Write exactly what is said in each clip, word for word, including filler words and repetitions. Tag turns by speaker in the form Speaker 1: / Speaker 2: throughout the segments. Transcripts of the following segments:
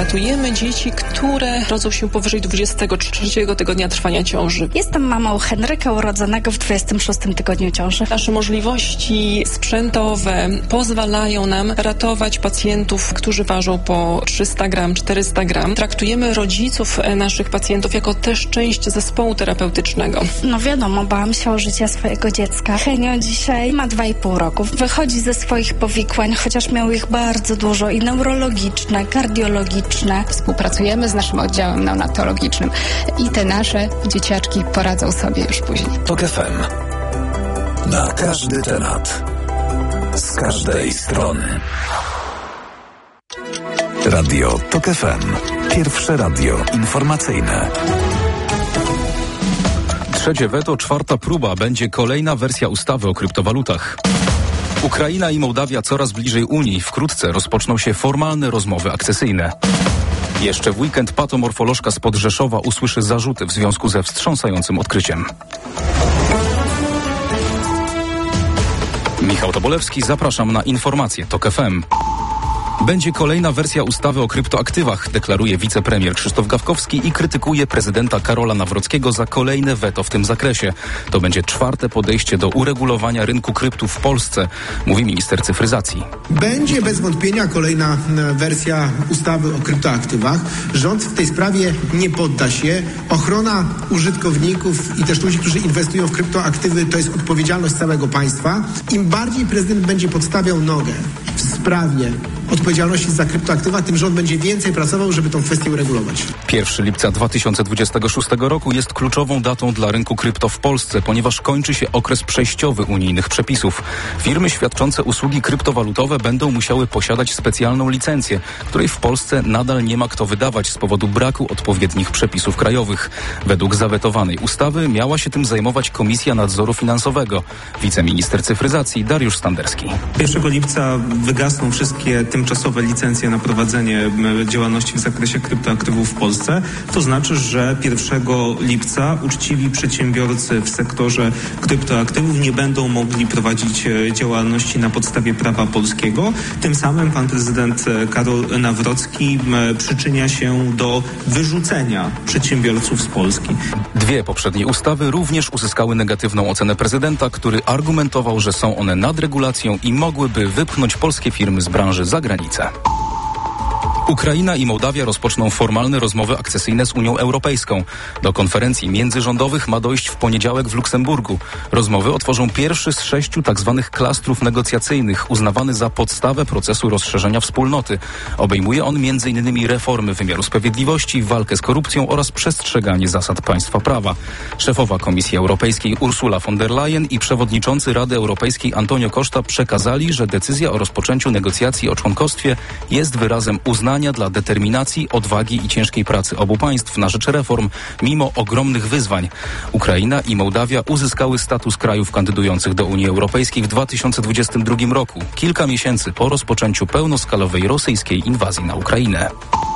Speaker 1: Ratujemy dzieci, które rodzą się powyżej dwudziestego trzeciego tygodnia trwania ciąży.
Speaker 2: Jestem mamą Henryka urodzonego w dwudziestym szóstym tygodniu ciąży.
Speaker 1: Nasze możliwości sprzętowe pozwalają nam ratować pacjentów, którzy ważą po trzysta gram, czterysta gram. Traktujemy rodziców naszych pacjentów jako też część zespołu terapeutycznego.
Speaker 2: No wiadomo, bałam się o życie swojego dziecka. Henio dzisiaj ma dwa i pół roku. Wychodzi ze swoich powikłań, chociaż miał ich bardzo dużo i neurologiczne, kardiologiczne.
Speaker 3: Współpracujemy z naszym oddziałem neonatologicznym i te nasze dzieciaczki poradzą sobie już później.
Speaker 4: TOK F M. Na każdy temat. Z każdej strony. Radio TOK F M. Pierwsze radio informacyjne.
Speaker 5: Trzecie weto, czwarta próba. Będzie kolejna wersja ustawy o kryptowalutach. Ukraina i Mołdawia coraz bliżej Unii. Wkrótce rozpoczną się formalne rozmowy akcesyjne. Jeszcze w weekend patomorfolożka spod Rzeszowa usłyszy zarzuty w związku ze wstrząsającym odkryciem. Michał Tobolewski, zapraszam na informacje TOK F M. Będzie kolejna wersja ustawy o kryptoaktywach, deklaruje wicepremier Krzysztof Gawkowski i krytykuje prezydenta Karola Nawrockiego za kolejne weto w tym zakresie. To będzie czwarte podejście do uregulowania rynku kryptów w Polsce, mówi minister cyfryzacji.
Speaker 6: Będzie bez wątpienia kolejna wersja ustawy o kryptoaktywach. Rząd w tej sprawie nie podda się. Ochrona użytkowników i też ludzi, którzy inwestują w kryptoaktywy, to jest odpowiedzialność całego państwa. Im bardziej prezydent będzie podstawiał nogę w sprawie odpowiedzialności za kryptoaktywa, tym rząd będzie więcej pracował, żeby tą kwestię uregulować.
Speaker 5: pierwszego lipca dwa tysiące dwudziestego szóstego roku jest kluczową datą dla rynku krypto w Polsce, ponieważ kończy się okres przejściowy unijnych przepisów. Firmy świadczące usługi kryptowalutowe będą musiały posiadać specjalną licencję, której w Polsce nadal nie ma kto wydawać z powodu braku odpowiednich przepisów krajowych. Według zawetowanej ustawy miała się tym zajmować Komisja Nadzoru Finansowego. Wiceminister cyfryzacji Dariusz Standerski.
Speaker 7: pierwszego lipca wygasną wszystkie tymczasowe licencje na prowadzenie działalności w zakresie kryptoaktywów w Polsce. To znaczy, że pierwszego lipca uczciwi przedsiębiorcy w sektorze kryptoaktywów nie będą mogli prowadzić działalności na podstawie prawa polskiego. Tym samym pan prezydent Karol Nawrocki przyczynia się do wyrzucenia przedsiębiorców z Polski.
Speaker 5: Dwie poprzednie ustawy również uzyskały negatywną ocenę prezydenta, który argumentował, że są one nadregulacją i mogłyby wypchnąć polskie firmy z branży za granicę. Ukraina i Mołdawia rozpoczną formalne rozmowy akcesyjne z Unią Europejską. Do konferencji międzyrządowych ma dojść w poniedziałek w Luksemburgu. Rozmowy otworzą pierwszy z sześciu tzw. klastrów negocjacyjnych, uznawany za podstawę procesu rozszerzenia wspólnoty. Obejmuje on między innymi reformy wymiaru sprawiedliwości, walkę z korupcją oraz przestrzeganie zasad państwa prawa. Szefowa Komisji Europejskiej Ursula von der Leyen i przewodniczący Rady Europejskiej Antonio Costa przekazali, że decyzja o rozpoczęciu negocjacji o członkostwie jest wyrazem uznania dla determinacji, odwagi i ciężkiej pracy obu państw na rzecz reform, mimo ogromnych wyzwań. Ukraina i Mołdawia uzyskały status krajów kandydujących do Unii Europejskiej w dwa tysiące dwudziestym drugim roku, kilka miesięcy po rozpoczęciu pełnoskalowej rosyjskiej inwazji na Ukrainę.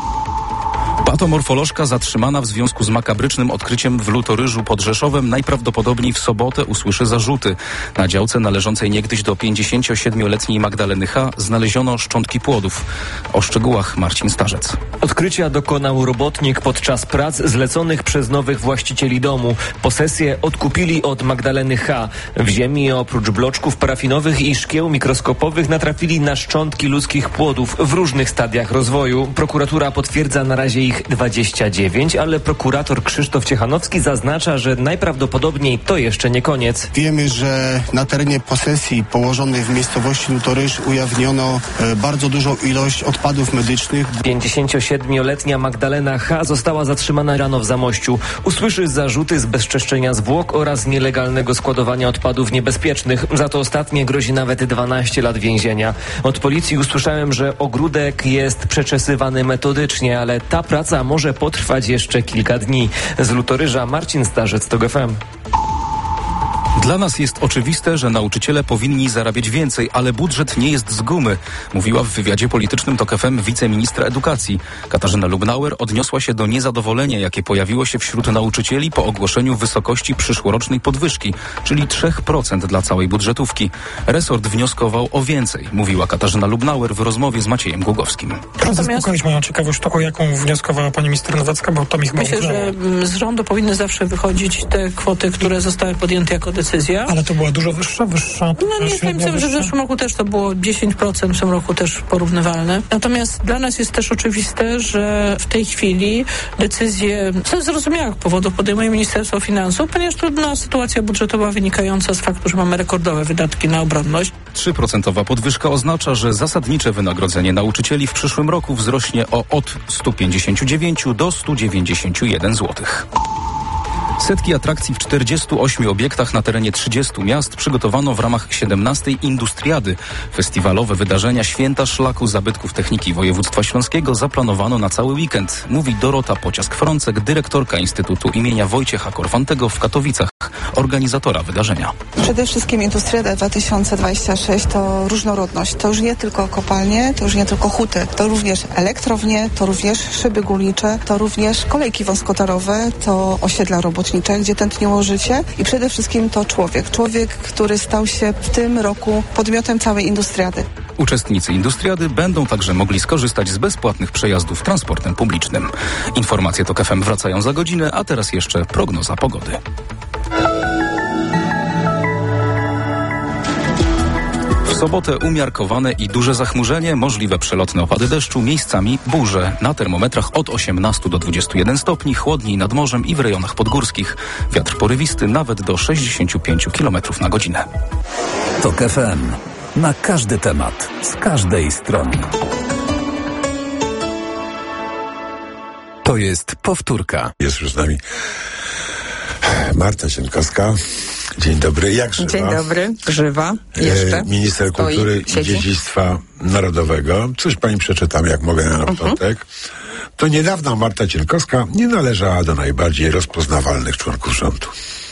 Speaker 5: Patomorfolożka zatrzymana w związku z makabrycznym odkryciem w Lutoryżu pod Rzeszowem najprawdopodobniej w sobotę usłyszy zarzuty. Na działce należącej niegdyś do pięćdziesięciosiedmioletniej Magdaleny H. znaleziono szczątki płodów. O szczegółach Marcin Starzec.
Speaker 8: Odkrycia dokonał robotnik podczas prac zleconych przez nowych właścicieli domu. Posesję odkupili od Magdaleny H. W ziemi oprócz bloczków parafinowych i szkieł mikroskopowych natrafili na szczątki ludzkich płodów w różnych stadiach rozwoju. Prokuratura potwierdza na razie ich dwadzieścia dziewięć, ale prokurator Krzysztof Ciechanowski zaznacza, że najprawdopodobniej to jeszcze nie koniec.
Speaker 9: Wiemy, że na terenie posesji położonej w miejscowości Lutoryż ujawniono e, bardzo dużą ilość odpadów medycznych.
Speaker 8: pięćdziesięciosiedmioletnia Magdalena H. została zatrzymana rano w Zamościu. Usłyszy zarzuty z bezczeszczenia zwłok oraz nielegalnego składowania odpadów niebezpiecznych. Za to ostatnie grozi nawet dwanaście lat więzienia. Od policji usłyszałem, że ogródek jest przeczesywany metodycznie, ale ta praca może potrwać jeszcze kilka dni. Z Lutoryża Marcin Starzec, TOK F M.
Speaker 5: Dla nas jest oczywiste, że nauczyciele powinni zarabiać więcej, ale budżet nie jest z gumy, mówiła w wywiadzie politycznym Tok F M wiceministra edukacji. Katarzyna Lubnauer odniosła się do niezadowolenia, jakie pojawiło się wśród nauczycieli po ogłoszeniu wysokości przyszłorocznej podwyżki, czyli trzy procent dla całej budżetówki. Resort wnioskował o więcej, mówiła Katarzyna Lubnauer w rozmowie z Maciejem Głogowskim.
Speaker 10: Proszę zaspokoić moją ciekawość, to o jaką wnioskowała pani minister Nowacka, bo to mi chyba
Speaker 11: Myślę,
Speaker 10: ugrało.
Speaker 11: że z rządu powinny zawsze wychodzić te kwoty, które zostały podjęte jako decyzja.
Speaker 10: Ale to była dużo wyższa, wyższa?
Speaker 11: No nie jestem pewien, że w zeszłym roku też to było dziesięć procent, w tym roku też porównywalne. Natomiast dla nas jest też oczywiste, że w tej chwili decyzje ze zrozumiałych powodów podejmuje Ministerstwo Finansów, ponieważ trudna sytuacja budżetowa wynikająca z faktu, że mamy rekordowe wydatki na obronność.
Speaker 5: trzy procent podwyżka oznacza, że zasadnicze wynagrodzenie nauczycieli w przyszłym roku wzrośnie o od stu pięćdziesięciu dziewięciu do stu dziewięćdziesięciu jeden złotych. Setki atrakcji w czterdziestu ośmiu obiektach na terenie trzydziestu miast przygotowano w ramach siedemnastej Industriady. Festiwalowe wydarzenia Święta Szlaku Zabytków Techniki Województwa Śląskiego zaplanowano na cały weekend, mówi Dorota Pociask-Frącek, dyrektorka Instytutu imienia Wojciecha Korfantego w Katowicach, organizatora wydarzenia.
Speaker 12: Przede wszystkim Industriada dwa tysiące dwadzieścia sześć to różnorodność. To już nie tylko kopalnie, to już nie tylko huty, to również elektrownie, to również szyby górnicze, to również kolejki wąskotorowe, to osiedla robotnicze, gdzie tętniło życie i przede wszystkim to człowiek. Człowiek, który stał się w tym roku podmiotem całej Industriady.
Speaker 5: Uczestnicy Industriady będą także mogli skorzystać z bezpłatnych przejazdów transportem publicznym. Informacje Tok F M wracają za godzinę, a teraz jeszcze prognoza pogody. W sobotę umiarkowane i duże zachmurzenie, możliwe przelotne opady deszczu, miejscami burze. Na termometrach od osiemnastu do dwudziestu jeden stopni, chłodniej nad morzem i w rejonach podgórskich. Wiatr porywisty nawet do sześćdziesięciu pięciu kilometrów na godzinę.
Speaker 4: Tok F M. Na każdy temat, z każdej strony. To jest powtórka.
Speaker 13: Jest już z nami Marta Cienkowska. Dzień dobry, jak żywa?
Speaker 14: Dzień dobry, żywa, jeszcze.
Speaker 13: E, minister
Speaker 14: Stoi,
Speaker 13: Kultury
Speaker 14: siedzi.
Speaker 13: i Dziedzictwa Narodowego. Coś pani przeczytam, jak mogę na początek. Uh-huh. To niedawno Marta Cienkowska nie należała do najbardziej rozpoznawalnych członków rządu.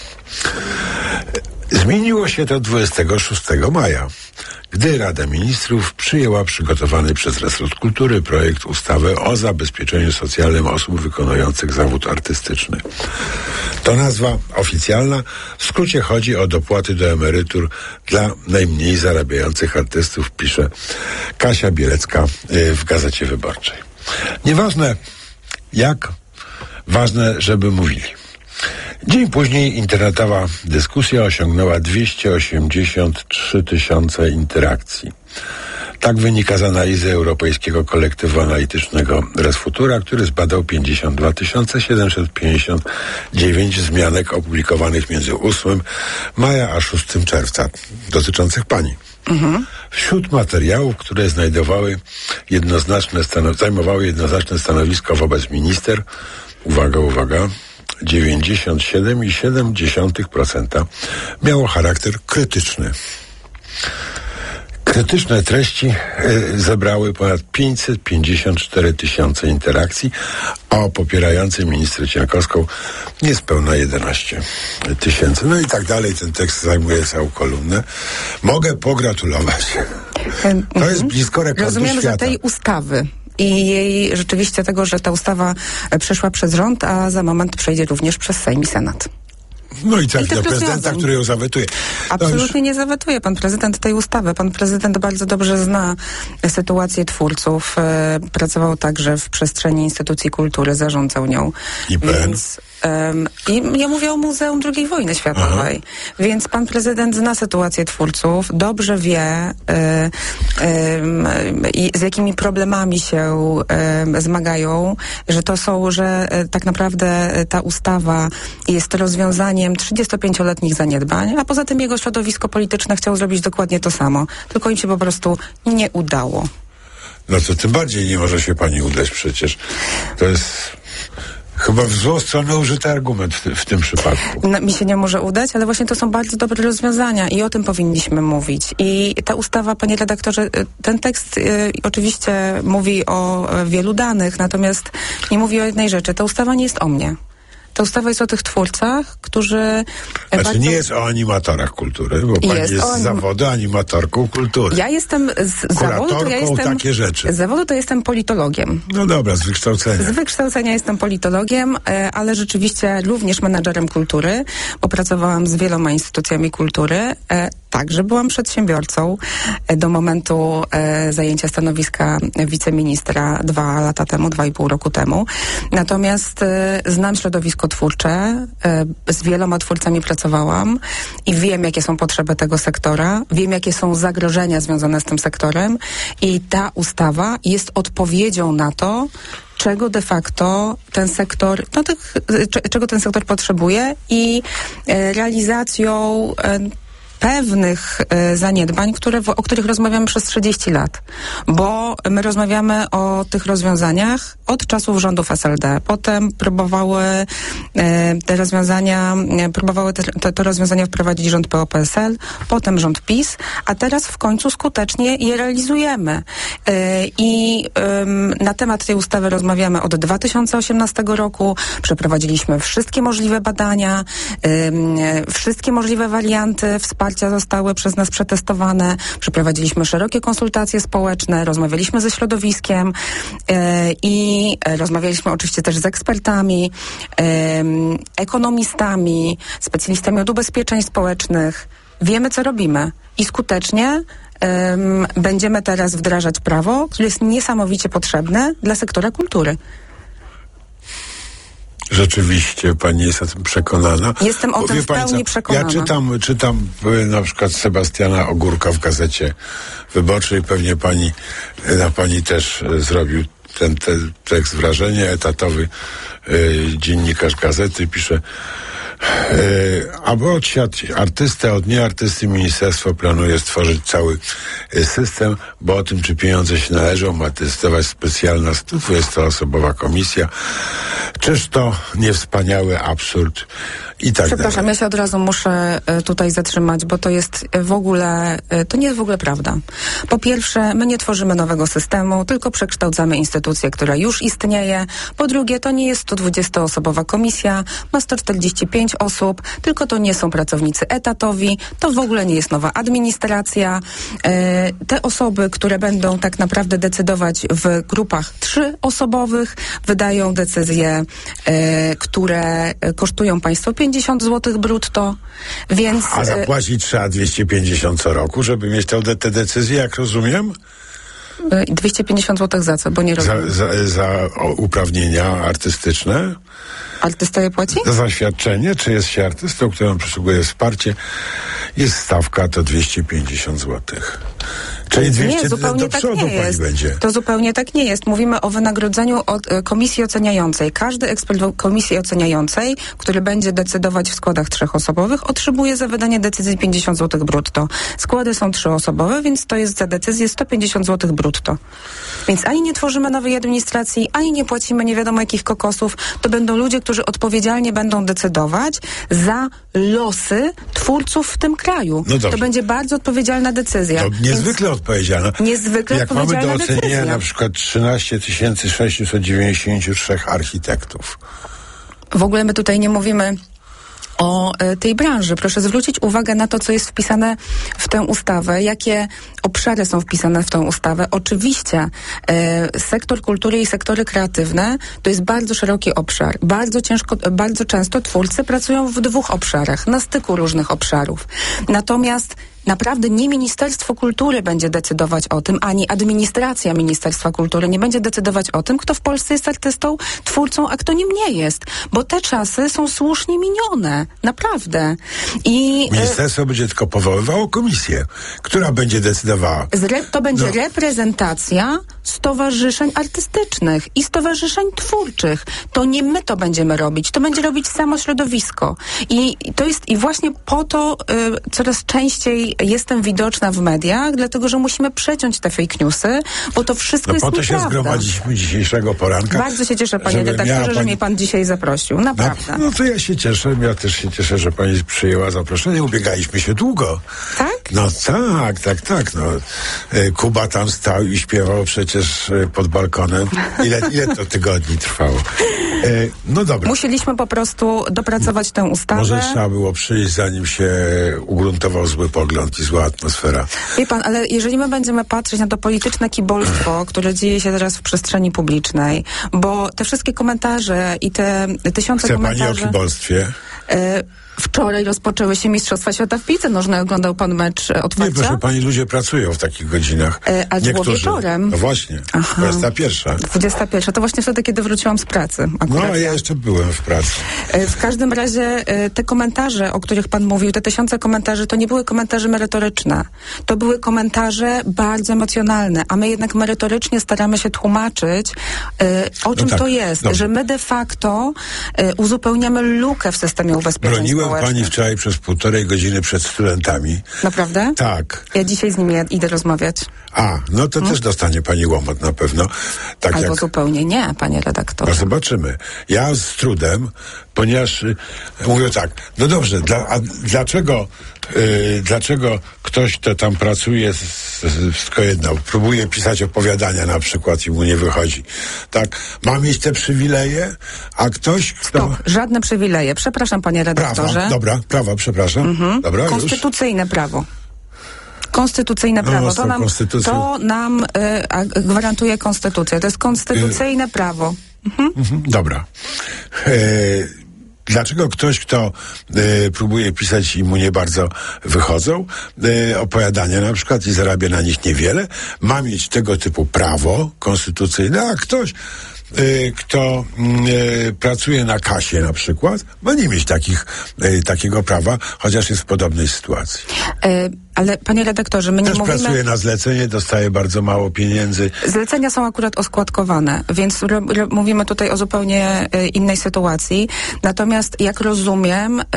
Speaker 13: Zmieniło się to dwudziestego szóstego maja, gdy Rada Ministrów przyjęła przygotowany przez Resort Kultury projekt ustawy o zabezpieczeniu socjalnym osób wykonujących zawód artystyczny. To nazwa oficjalna. W skrócie chodzi o dopłaty do emerytur dla najmniej zarabiających artystów, pisze Kasia Bielecka w Gazecie Wyborczej. Nieważne jak, ważne, żeby mówili. Dzień później internetowa dyskusja osiągnęła dwieście osiemdziesiąt trzy tysiące interakcji. Tak wynika z analizy Europejskiego Kolektywu Analitycznego Resfutura, który zbadał pięćdziesiąt dwa tysiące siedemset pięćdziesiąt dziewięć wzmianek opublikowanych między ósmego maja a szóstego czerwca dotyczących pani. Mhm. Wśród materiałów, które znajdowały jednoznaczne stanow- zajmowały jednoznaczne stanowisko wobec minister, uwaga, uwaga, dziewięćdziesiąt siedem i siedem dziesiątych procent miało charakter krytyczny. Krytyczne treści y, zebrały ponad pięćset pięćdziesiąt cztery tysiące interakcji, a o popierającej ministrę Cienkowską niespełna jedenaście tysięcy. No i tak dalej. Ten tekst zajmuje całą kolumnę. Mogę pogratulować. To jest blisko rekordu
Speaker 14: Rozumiem,
Speaker 13: świata.
Speaker 14: że tej ustawy i jej rzeczywiście tego, że ta ustawa przeszła przez rząd, a za moment przejdzie również przez Sejm i Senat.
Speaker 13: No i tak,
Speaker 14: I
Speaker 13: do prezydenta, który ją zawetuje.
Speaker 14: Absolutnie już... nie zawetuje pan prezydent tej ustawy. Pan prezydent bardzo dobrze zna sytuację twórców. E, pracował także w przestrzeni instytucji kultury, zarządzał nią.
Speaker 13: I
Speaker 14: Więc, um, I ja mówię o Muzeum drugiej Wojny Światowej. Aha. Więc pan prezydent zna sytuację twórców, dobrze wie e, e, i z jakimi problemami się e, zmagają, że to są, że e, tak naprawdę ta ustawa jest rozwiązaniem trzydziestopięcioletnich zaniedbań, a poza tym jego środowisko polityczne chciało zrobić dokładnie to samo. Tylko im się po prostu nie udało.
Speaker 13: No to tym bardziej nie może się pani udać przecież. To jest chyba w złą stronę użyty argument w, ty, w tym przypadku.
Speaker 14: No, mi się nie może udać, ale właśnie to są bardzo dobre rozwiązania i o tym powinniśmy mówić. I ta ustawa, panie redaktorze, ten tekst y, oczywiście mówi o y, wielu danych, natomiast nie mówi o jednej rzeczy. Ta ustawa nie jest o mnie. Ta ustawa jest o tych twórcach, którzy...
Speaker 13: Znaczy
Speaker 14: bardzo...
Speaker 13: nie jest o animatorach kultury, bo pani jest, jest z anim... zawodu animatorką kultury.
Speaker 14: Ja jestem z zawodu, to ja jestem...
Speaker 13: takie rzeczy.
Speaker 14: Z zawodu to jestem politologiem.
Speaker 13: No dobra, z wykształcenia.
Speaker 14: Z wykształcenia jestem politologiem, ale rzeczywiście również menadżerem kultury, bo pracowałam z wieloma instytucjami kultury. Także byłam przedsiębiorcą do momentu e, zajęcia stanowiska wiceministra dwa lata temu, dwa i pół roku temu. Natomiast e, znam środowisko twórcze, e, z wieloma twórcami pracowałam i wiem, jakie są potrzeby tego sektora, wiem, jakie są zagrożenia związane z tym sektorem i ta ustawa jest odpowiedzią na to, czego de facto ten sektor, no tych, czego ten sektor potrzebuje i e, realizacją e, pewnych e, zaniedbań, które, o których rozmawiamy przez trzydzieści lat. Bo my rozmawiamy o tych rozwiązaniach od czasów rządów S L D. Potem próbowały e, te rozwiązania, e, próbowały te, te, te rozwiązania wprowadzić rząd P O P S L, potem rząd PiS, a teraz w końcu skutecznie je realizujemy. E, I e, na temat tej ustawy rozmawiamy od dwa tysiące osiemnastego roku. Przeprowadziliśmy wszystkie możliwe badania, e, wszystkie możliwe warianty wsparcia zostały przez nas przetestowane. Przeprowadziliśmy szerokie konsultacje społeczne, rozmawialiśmy ze środowiskiem e, i rozmawialiśmy oczywiście też z ekspertami, e, ekonomistami, specjalistami od ubezpieczeń społecznych. Wiemy, co robimy i skutecznie e, będziemy teraz wdrażać prawo, które jest niesamowicie potrzebne dla sektora kultury.
Speaker 13: Rzeczywiście pani jest o tym przekonana.
Speaker 14: Jestem o tym w pełni przekonana.
Speaker 13: Ja czytam, czytam na przykład Sebastiana Ogórka w Gazecie Wyborczej. Pewnie pani, na pani też zrobił ten, ten tekst wrażenie. Etatowy y, dziennikarz Gazety pisze: Yy, aby odsiać artystę od nieartysty, ministerstwo planuje stworzyć cały y, system, bo o tym, czy pieniądze się należą, ma decydować specjalna sto dwudziestoosobowa komisja. Czyż to nie wspaniały absurd? I tak
Speaker 14: Przepraszam,
Speaker 13: dalej.
Speaker 14: ja się od razu muszę y, tutaj zatrzymać, bo to jest y, w ogóle, y, to nie jest w ogóle prawda. Po pierwsze, my nie tworzymy nowego systemu, tylko przekształcamy instytucję, która już istnieje. Po drugie, to nie jest sto dwudziestoosobowa komisja, ma sto czterdzieści pięć osób, tylko to nie są pracownicy etatowi, to w ogóle nie jest nowa administracja. Y, te osoby, które będą tak naprawdę decydować w grupach trzyosobowych, wydają decyzje, y, które kosztują państwo pięćdziesiąt złotych brutto, więc...
Speaker 13: A zapłacić trzeba dwieście pięćdziesiąt co roku, żeby mieć te, te decyzje, jak rozumiem?
Speaker 14: dwieście pięćdziesiąt złotych za co? Bo nie rozumiem.
Speaker 13: Za, za, za uprawnienia artystyczne?
Speaker 14: Artysta je płaci?
Speaker 13: Za zaświadczenie, czy jest się artystą, któremu przysługuje wsparcie, jest stawka to dwieście pięćdziesiąt złotych. Czyli dwieście
Speaker 14: nie, zupełnie
Speaker 13: do przodu
Speaker 14: tak nie jest.
Speaker 13: Będzie.
Speaker 14: To zupełnie tak nie jest. Mówimy o wynagrodzeniu od e, komisji oceniającej. Każdy ekspert komisji oceniającej, który będzie decydować w składach trzyosobowych, otrzymuje za wydanie decyzji pięćdziesiąt złotych brutto. Składy są trzyosobowe, więc to jest za decyzję sto pięćdziesiąt złotych brutto. Więc ani nie tworzymy nowej administracji, ani nie płacimy nie wiadomo jakich kokosów. To będą ludzie, którzy odpowiedzialnie będą decydować za losy twórców w tym kraju.
Speaker 13: No
Speaker 14: to będzie bardzo odpowiedzialna decyzja.
Speaker 13: To niezwykle Więc... odpowiedzialna.
Speaker 14: Niezwykle
Speaker 13: Jak
Speaker 14: odpowiedzialna
Speaker 13: mamy do ocenienia
Speaker 14: decyzja.
Speaker 13: na przykład trzynaście tysięcy sześćset dziewięćdziesiąt trzy architektów.
Speaker 14: W ogóle my tutaj nie mówimy o e, tej branży. Proszę zwrócić uwagę na to, co jest wpisane w tę ustawę, jakie obszary są wpisane w tę ustawę. Oczywiście e, sektor kultury i sektory kreatywne to jest bardzo szeroki obszar. Bardzo ciężko, bardzo często twórcy pracują w dwóch obszarach, na styku różnych obszarów. Natomiast naprawdę nie Ministerstwo Kultury będzie decydować o tym, ani administracja Ministerstwa Kultury nie będzie decydować o tym, kto w Polsce jest artystą, twórcą, a kto nim nie jest. Bo te czasy są słusznie minione. Naprawdę. I
Speaker 13: Ministerstwo e, będzie tylko powoływało komisję, która będzie decydowała.
Speaker 14: Zre, to będzie
Speaker 13: no.
Speaker 14: reprezentacja stowarzyszeń artystycznych i stowarzyszeń twórczych. To nie my to będziemy robić. To będzie robić samo środowisko. I to jest i właśnie po to y, coraz częściej jestem widoczna w mediach, dlatego że musimy przeciąć te fake newsy, bo to wszystko
Speaker 13: no
Speaker 14: jest
Speaker 13: po to
Speaker 14: nieprawda.
Speaker 13: się zgromadziliśmy dzisiejszego poranka.
Speaker 14: Bardzo się cieszę, panie redaktorze, pani... że mnie pan dzisiaj zaprosił. Naprawdę.
Speaker 13: No, no to ja się cieszę. Ja też się cieszę, że pani przyjęła zaproszenie. Ubiegaliśmy się długo.
Speaker 14: Tak?
Speaker 13: No tak, tak, tak. No. Kuba tam stał i śpiewał przecież pod balkonem. Ile, ile to tygodni trwało? No dobra.
Speaker 14: Musieliśmy po prostu dopracować tę ustawę.
Speaker 13: Może trzeba było przyjść, zanim się ugruntował zły pogląd i zła atmosfera.
Speaker 14: Wie pan, ale jeżeli my będziemy patrzeć na to polityczne kibolstwo, które dzieje się teraz w przestrzeni publicznej, bo te wszystkie komentarze i te tysiące
Speaker 13: Chce
Speaker 14: komentarzy...
Speaker 13: pani o kibolstwie?
Speaker 14: Y- Wczoraj rozpoczęły się Mistrzostwa Świata w piłce nożnej. Oglądał pan mecz otwarcia?
Speaker 13: Nie, proszę pani, ludzie pracują w takich godzinach.
Speaker 14: E, ale to było wieczorem.
Speaker 13: No właśnie, dwudziesta pierwsza.
Speaker 14: dwudziesta pierwsza, to właśnie wtedy, kiedy wróciłam z pracy. Akurat.
Speaker 13: No, ja jeszcze byłem w pracy.
Speaker 14: E, w każdym razie e, te komentarze, o których pan mówił, te tysiące komentarzy, to nie były komentarze merytoryczne. To były komentarze bardzo emocjonalne, a my jednak merytorycznie staramy się tłumaczyć, e, o czym no tak, to jest, dobrze. Że my de facto e, uzupełniamy lukę w systemie ubezpieczeń
Speaker 13: Broniłem
Speaker 14: społecznych.
Speaker 13: pani wczoraj przez półtorej godziny przed studentami.
Speaker 14: Naprawdę?
Speaker 13: Tak.
Speaker 14: Ja dzisiaj z nimi idę rozmawiać.
Speaker 13: A, no to hmm? też dostanie pani łomot na pewno. Tak
Speaker 14: Albo
Speaker 13: jak...
Speaker 14: zupełnie nie, panie redaktorze.
Speaker 13: No zobaczymy. Ja z trudem, ponieważ y, mówię tak, no dobrze, dla, a dlaczego y, dlaczego ktoś, kto tam pracuje, wszystko jedno, próbuje pisać opowiadania na przykład i mu nie wychodzi. Tak, ma mieć te przywileje, a ktoś, kto...
Speaker 14: Stop, żadne przywileje. Przepraszam, panie redaktorze.
Speaker 13: Prawa, dobra, prawa, przepraszam. Mhm. Dobra,
Speaker 14: konstytucyjne
Speaker 13: już.
Speaker 14: prawo. Konstytucyjne prawo.
Speaker 13: No,
Speaker 14: to, nam, to nam y, gwarantuje konstytucja. To jest konstytucyjne y- prawo. Mhm.
Speaker 13: Mhm, dobra. E, dlaczego ktoś, kto e, próbuje pisać i mu nie bardzo wychodzą e, opowiadania na przykład i zarabia na nich niewiele, ma mieć tego typu prawo konstytucyjne, a ktoś Y, kto y, pracuje na kasie na przykład, ma nie mieć takich, y, takiego prawa, chociaż jest w podobnej sytuacji.
Speaker 14: Y, ale panie redaktorze, my nie
Speaker 13: Też
Speaker 14: mówimy...
Speaker 13: pracuje na zlecenie, dostaje bardzo mało pieniędzy.
Speaker 14: Zlecenia są akurat oskładkowane, więc ro, ro, mówimy tutaj o zupełnie y, innej sytuacji. Natomiast jak rozumiem, y,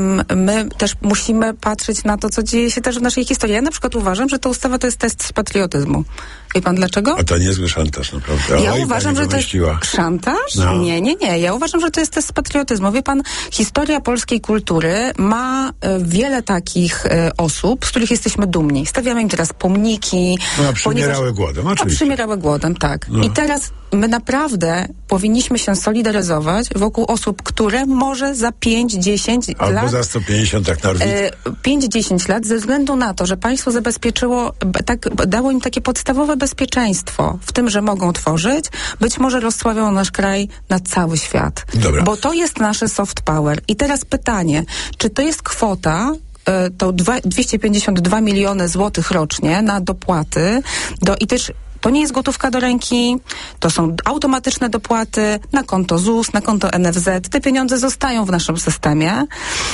Speaker 14: my też musimy patrzeć na to, co dzieje się też w naszej historii. Ja na przykład uważam, że ta ustawa to jest test z patriotyzmu. Wie pan dlaczego?
Speaker 13: A to niezły szantaż, naprawdę.
Speaker 14: Ja
Speaker 13: Oj,
Speaker 14: uważam, że to jest szantaż? No. Nie, nie, nie. Ja uważam, że to jest test z patriotyzmu. Wie pan, historia polskiej kultury ma e, wiele takich e, osób, z których jesteśmy dumni. Stawiamy im teraz pomniki.
Speaker 13: No, a przymierały
Speaker 14: ponieważ...
Speaker 13: głodem, oczywiście.
Speaker 14: A przymierały głodem, tak. No. I teraz my naprawdę powinniśmy się solidaryzować wokół osób, które może za pięć, dziesięć lat...
Speaker 13: Albo za sto pięćdziesiąt, tak Norwid. E,
Speaker 14: pięć, dziesięć lat, ze względu na to, że państwo zabezpieczyło, tak, dało im takie podstawowe bezpieczeństwo w tym, że mogą tworzyć, być może rozsławią nasz kraj na cały świat.
Speaker 13: Dobra.
Speaker 14: Bo to jest nasze soft power. I teraz pytanie, czy to jest kwota, to dwieście pięćdziesiąt dwa miliony złotych rocznie na dopłaty do, i też to nie jest gotówka do ręki, to są automatyczne dopłaty na konto Z U S, na konto N F Z. Te pieniądze zostają w naszym systemie,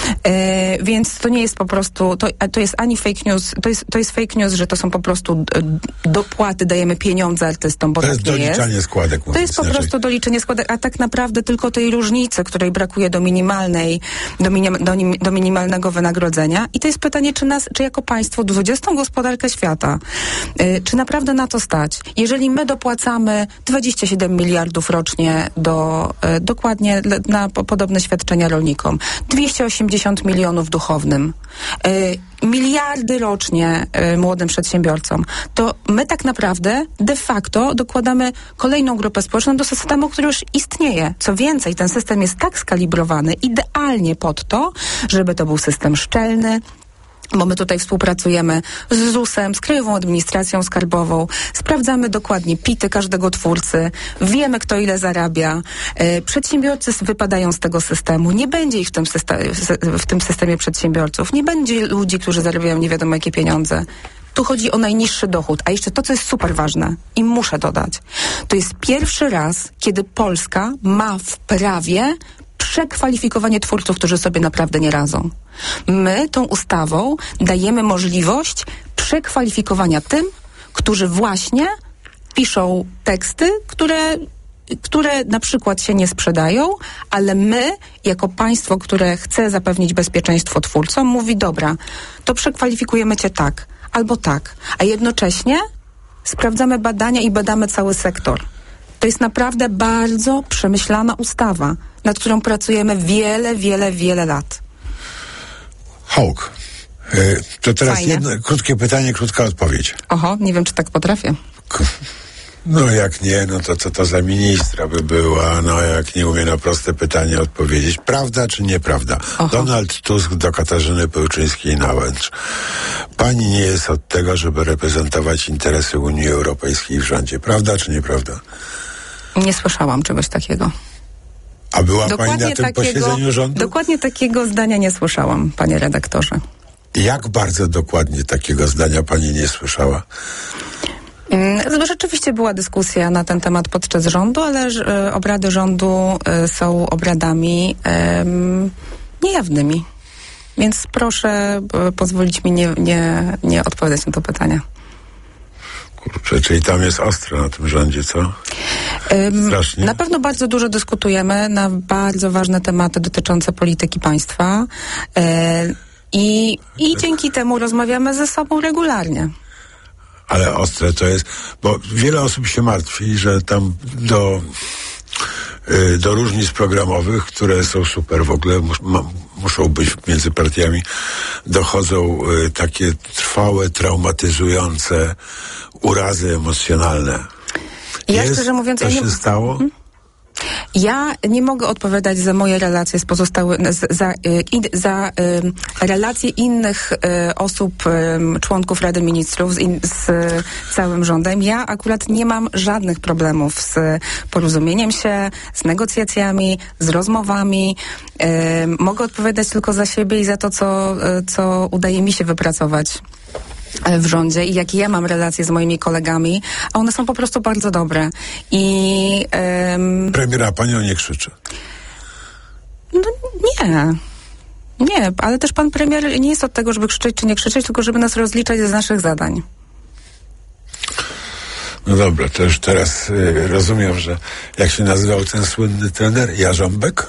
Speaker 14: e, więc to nie jest po prostu, to, to jest ani fake news, to jest, to jest fake news, że to są po prostu dopłaty, dajemy pieniądze artystom, bo
Speaker 13: to
Speaker 14: tak
Speaker 13: jest
Speaker 14: nie
Speaker 13: doliczanie
Speaker 14: jest.
Speaker 13: składek.
Speaker 14: To jest po
Speaker 13: inaczej.
Speaker 14: prostu doliczenie składek, a tak naprawdę tylko tej różnicy, której brakuje do minimalnej, do, minim, do, do minimalnego wynagrodzenia. I to jest pytanie, czy nas, czy jako państwo, dwudziestą gospodarkę świata, y, czy naprawdę na to stać? Jeżeli my dopłacamy dwadzieścia siedem miliardów rocznie do, y, dokładnie na po, podobne świadczenia rolnikom, dwieście osiemdziesiąt milionów duchownym, y, miliardy rocznie y, młodym przedsiębiorcom, to my tak naprawdę de facto dokładamy kolejną grupę społeczną do systemu, który już istnieje. Co więcej, ten system jest tak skalibrowany idealnie pod to, żeby to był system szczelny, bo my tutaj współpracujemy z Z U S-em, z Krajową Administracją Skarbową, sprawdzamy dokładnie pity każdego twórcy, wiemy, kto ile zarabia. E, przedsiębiorcy wypadają z tego systemu, nie będzie ich w tym, systemie, w tym systemie przedsiębiorców, nie będzie ludzi, którzy zarabiają nie wiadomo jakie pieniądze. Tu chodzi o najniższy dochód. A jeszcze to, co jest super ważne i muszę dodać, to jest pierwszy raz, kiedy Polska ma w prawie przekwalifikowanie twórców, którzy sobie naprawdę nie radzą. My tą ustawą dajemy możliwość przekwalifikowania tym, którzy właśnie piszą teksty, które, które na przykład się nie sprzedają, ale my, jako państwo, które chce zapewnić bezpieczeństwo twórcom, mówi, dobra, to przekwalifikujemy cię tak, albo tak, a jednocześnie sprawdzamy badania i badamy cały sektor. To jest naprawdę bardzo przemyślana ustawa, nad którą pracujemy wiele, wiele, wiele lat.
Speaker 13: Hołk. Y, to teraz
Speaker 14: Fajnie.
Speaker 13: jedno krótkie pytanie, krótka odpowiedź.
Speaker 14: Oho, nie wiem, czy tak potrafię.
Speaker 13: No jak nie, no to co to za ministra by była, no jak nie umie na proste pytanie odpowiedzieć. Prawda czy nieprawda?
Speaker 14: Oho.
Speaker 13: Donald Tusk do Katarzyny Pełczyńskiej-Nałęcz. Pani nie jest od tego, żeby reprezentować interesy Unii Europejskiej w rządzie. Prawda czy nieprawda?
Speaker 14: Nie słyszałam czegoś takiego.
Speaker 13: A była
Speaker 14: Dokładnie
Speaker 13: pani na tym
Speaker 14: takiego,
Speaker 13: posiedzeniu rządu?
Speaker 14: Dokładnie takiego zdania nie słyszałam, panie redaktorze.
Speaker 13: Jak bardzo dokładnie takiego zdania pani nie słyszała?
Speaker 14: Mm, Rzeczywiście była dyskusja na ten temat podczas rządu, ale e, obrady rządu e, są obradami em, niejawnymi. Więc proszę e, pozwolić mi nie, nie, nie odpowiadać na to pytanie.
Speaker 13: Kurczę, czyli tam jest ostro na tym rządzie, co? Strasznie.
Speaker 14: Na pewno bardzo dużo dyskutujemy na bardzo ważne tematy dotyczące polityki państwa e, i, i dzięki temu rozmawiamy ze sobą regularnie.
Speaker 13: Ale ostre to jest, bo wiele osób się martwi, że tam do, y, do różnic programowych, które są super w ogóle, mus, ma, muszą być między partiami, dochodzą y, takie trwałe, traumatyzujące urazy emocjonalne.
Speaker 14: Ja
Speaker 13: jest,
Speaker 14: szczerze mówiąc,
Speaker 13: to
Speaker 14: ja
Speaker 13: się
Speaker 14: nie...
Speaker 13: stało?
Speaker 14: Hmm? Ja nie mogę odpowiadać za moje relacje z pozostałymi, za, za y, relacje innych y, osób, y, członków Rady Ministrów z, in, z całym rządem. Ja akurat nie mam żadnych problemów z porozumieniem się, z negocjacjami, z rozmowami. Y, mogę odpowiadać tylko za siebie i za to, co, y, co udaje mi się wypracować w rządzie i jakie ja mam relacje z moimi kolegami, a one są po prostu bardzo dobre. I um,
Speaker 13: premiera panią nie krzyczy.
Speaker 14: No nie. Nie, ale też pan premier nie jest od tego, żeby krzyczeć czy nie krzyczeć, tylko żeby nas rozliczać z naszych zadań.
Speaker 13: No dobra, to już teraz y, rozumiem, że jak się nazywał ten słynny trener? Jarząbek?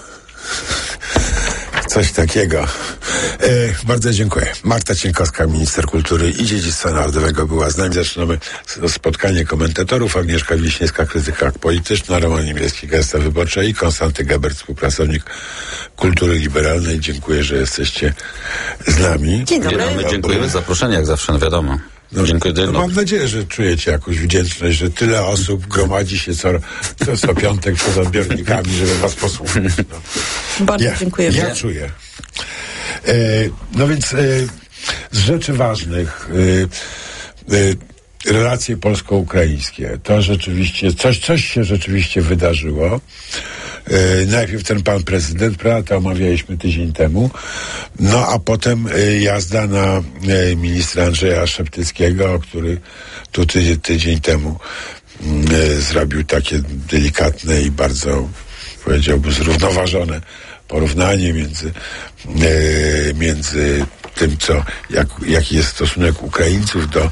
Speaker 13: Coś takiego. E, bardzo dziękuję. Marta Cienkowska, minister kultury i dziedzictwa narodowego była z nami. Zaczynamy spotkanie komentatorów. Agnieszka Wiśniewska, krytyka polityczna, Roman Niemiecki, Gazeta Wyborcza i Konstanty Gebert, współpracownik kultury liberalnej. Dziękuję, że jesteście z nami.
Speaker 15: Dzień dobry. Dzień dobry. Dziękujemy za zaproszenie, jak zawsze, no wiadomo.
Speaker 13: No,
Speaker 15: Dziękuję.
Speaker 13: No, mam nadzieję, że czujecie jakąś wdzięczność, że tyle osób gromadzi się co, co, co piątek przed odbiornikami, żeby was posłuchać. No.
Speaker 14: Bardzo
Speaker 13: ja,
Speaker 14: dziękuję.
Speaker 13: Ja czuję. E, no więc e, z rzeczy ważnych e, e, relacje polsko-ukraińskie. To rzeczywiście, coś, coś się rzeczywiście wydarzyło. E, najpierw ten pan prezydent, prawda, to omawialiśmy tydzień temu, no a potem e, jazda na e, ministra Andrzeja Szeptyckiego, który tu tydzień, tydzień temu e, zrobił takie delikatne i bardzo, powiedziałbym, zrównoważone porównanie między, e, między tym, co, jak, jaki jest stosunek Ukraińców do e,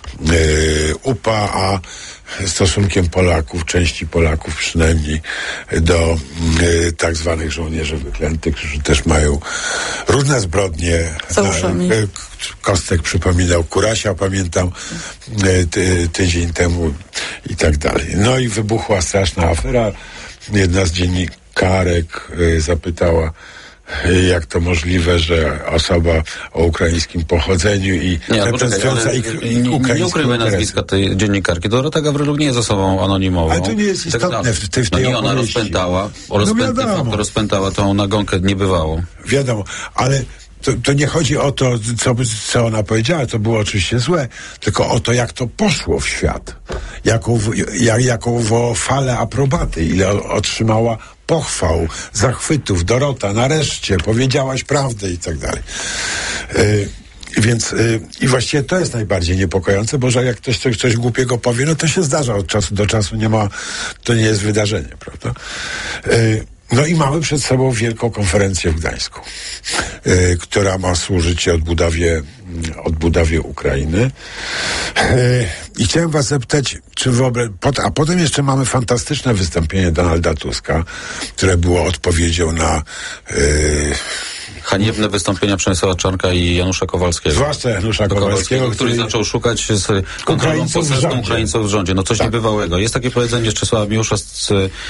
Speaker 13: U P A, a stosunkiem Polaków, części Polaków przynajmniej, do e, tak zwanych żołnierzy wyklętych, którzy też mają różne zbrodnie. Na, e, Kostek przypominał Kurasia, pamiętam, e, ty, tydzień temu i tak dalej. No i wybuchła straszna afera. Jedna z dziennikarek e, zapytała, jak to możliwe, że osoba o ukraińskim pochodzeniu i
Speaker 15: nie,
Speaker 13: reprezentująca ich, ich
Speaker 15: nie, nie ukrywaj nazwiska tej dziennikarki. Dorota Gawryluk nie jest osobą anonimową.
Speaker 13: Ale to nie jest istotne w, w tej
Speaker 15: no nie, ona
Speaker 13: opowieści.
Speaker 15: rozpętała, rozpęta,
Speaker 13: no
Speaker 15: rozpętała tą nagonkę niebywałą.
Speaker 13: Wiadomo, ale to, to nie chodzi o to, co, co ona powiedziała, to było oczywiście złe, tylko o to, jak to poszło w świat. Jaką, jak, jaką falę aprobaty, ile otrzymała pochwał, zachwytów. Dorota, nareszcie, powiedziałaś prawdę i tak dalej. Yy, więc yy, i właściwie to jest najbardziej niepokojące, bo że jak ktoś coś, coś głupiego powie, no to się zdarza od czasu do czasu, nie ma, to nie jest wydarzenie, prawda? Yy, No i mamy przed sobą wielką konferencję w Gdańsku, yy, która ma służyć odbudowie, odbudowie Ukrainy. Yy, I chciałem was zapytać, czy wyobraź... Pot, a potem jeszcze mamy fantastyczne wystąpienie Donalda Tuska, które było odpowiedzią na yy,
Speaker 15: haniebne wystąpienia Przemysława Czarnka i Janusza Kowalskiego.
Speaker 13: Zwłaszcza Janusza Kowalskiego,
Speaker 15: Kowalskiego który, który zaczął szukać z kontrolą poselską Ukraińców w rządzie. No coś tak. niebywałego. Jest takie powiedzenie Czesława Miłosza z,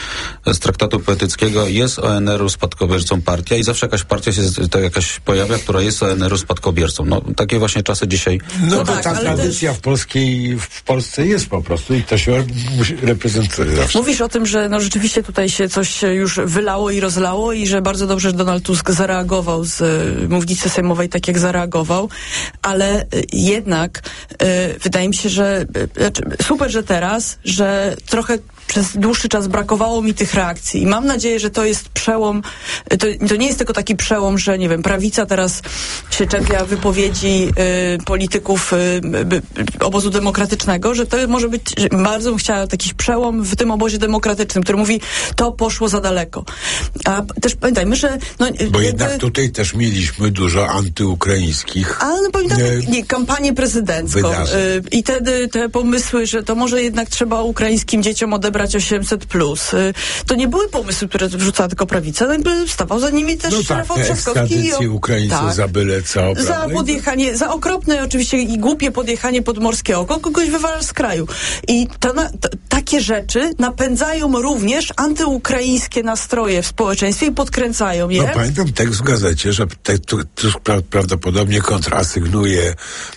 Speaker 15: z traktatu poetyckiego, jest O N R-u spadkobiercą partia i zawsze jakaś partia się to jakaś pojawia, która jest O N R-u spadkobiercą. No takie właśnie czasy dzisiaj.
Speaker 13: No, no tak, ta tradycja też... w polskiej, w Polsce jest po prostu i to się reprezentuje zawsze.
Speaker 16: Mówisz o tym, że no rzeczywiście tutaj się coś już wylało i rozlało i że bardzo dobrze, że Donald Tusk zareagował z y, mównicy sejmowej tak, jak zareagował, ale y, jednak y, wydaje mi się, że y, super, że teraz, że trochę przez dłuższy czas brakowało mi tych reakcji i mam nadzieję, że to jest przełom, to, to nie jest tylko taki przełom, że nie wiem, prawica teraz się czepia wypowiedzi y, polityków y, y, obozu demokratycznego, że to może być, bardzo bym chciała jakiś przełom w tym obozie demokratycznym, który mówi, to poszło za daleko. A też pamiętajmy, że... No,
Speaker 13: Bo jednak tutaj też mieliśmy dużo antyukraińskich
Speaker 16: Ale no, pamiętajmy, nie, kampanię prezydencką y, i wtedy te pomysły, że to może jednak trzeba ukraińskim dzieciom odebrać osiemset plus. To nie były pomysły, które wrzucała tylko prawica, no stawał za nimi też
Speaker 13: no
Speaker 16: Rafał
Speaker 13: tak,
Speaker 16: Trzaskowski.
Speaker 13: No Ukraińcy tak. za byle co.
Speaker 16: Za
Speaker 13: prawda?
Speaker 16: podjechanie, za okropne oczywiście i głupie podjechanie pod morskie oko, kogoś wywalasz z kraju. I to na, to, takie rzeczy napędzają również antyukraińskie nastroje w społeczeństwie i podkręcają je.
Speaker 13: No pamiętam tekst w gazecie, że Tusk pra, prawdopodobnie kontrasygnuje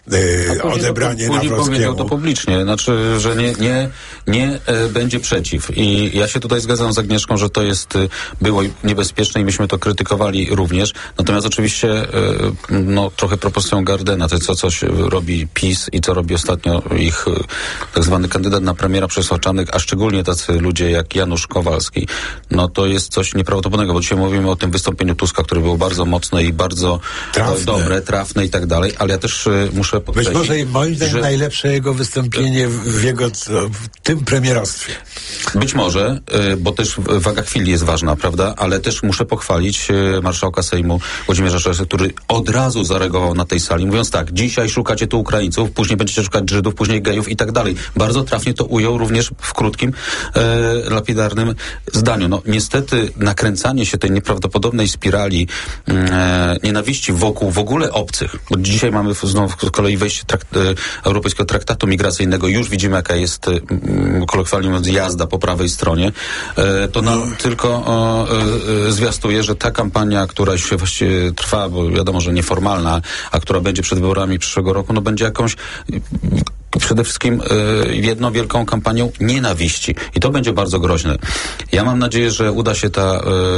Speaker 13: e, odebranie
Speaker 15: to,
Speaker 13: Nawrockiemu.
Speaker 15: Powiedział to publicznie, znaczy, że nie, nie, nie e, będzie przeciw. I ja się tutaj zgadzam z Agnieszką, że to jest, było niebezpieczne i myśmy to krytykowali również. Natomiast oczywiście no, trochę propozycją Gardena, to co coś robi PiS i co robi ostatnio ich tak zwany kandydat na premiera Przemysław Czarnek, a szczególnie tacy ludzie jak Janusz Kowalski, no to jest coś nieprawdopodobnego, bo dzisiaj mówimy o tym wystąpieniu Tuska, które było bardzo mocne i bardzo trafne. dobre, trafne i tak dalej, ale ja też muszę podkreślić,
Speaker 13: być może moim zdaniem
Speaker 15: że...
Speaker 13: najlepsze jego wystąpienie w jego w tym premierostwie.
Speaker 15: Być może, bo też waga chwili jest ważna, prawda? Ale też muszę pochwalić marszałka Sejmu Włodzimierza Czarzastego, który od razu zareagował na tej sali, mówiąc tak, dzisiaj szukacie tu Ukraińców, później będziecie szukać Żydów, później gejów i tak dalej. Bardzo trafnie to ujął również w krótkim, e, lapidarnym zdaniu. No niestety nakręcanie się tej nieprawdopodobnej spirali e, nienawiści wokół w ogóle obcych, bo dzisiaj mamy znowu z kolei wejście trakt, e, Europejskiego Traktatu Migracyjnego, już widzimy jaka jest e, kolokwialnie mówiąc jazda po prawej stronie, e, to nam no. tylko e, e, zwiastuje, że ta kampania, która się właściwie trwa, bo wiadomo, że nieformalna, a która będzie przed wyborami przyszłego roku, no będzie jakąś przede wszystkim y, jedną wielką kampanią nienawiści. I to będzie bardzo groźne. Ja mam nadzieję, że uda się ta y,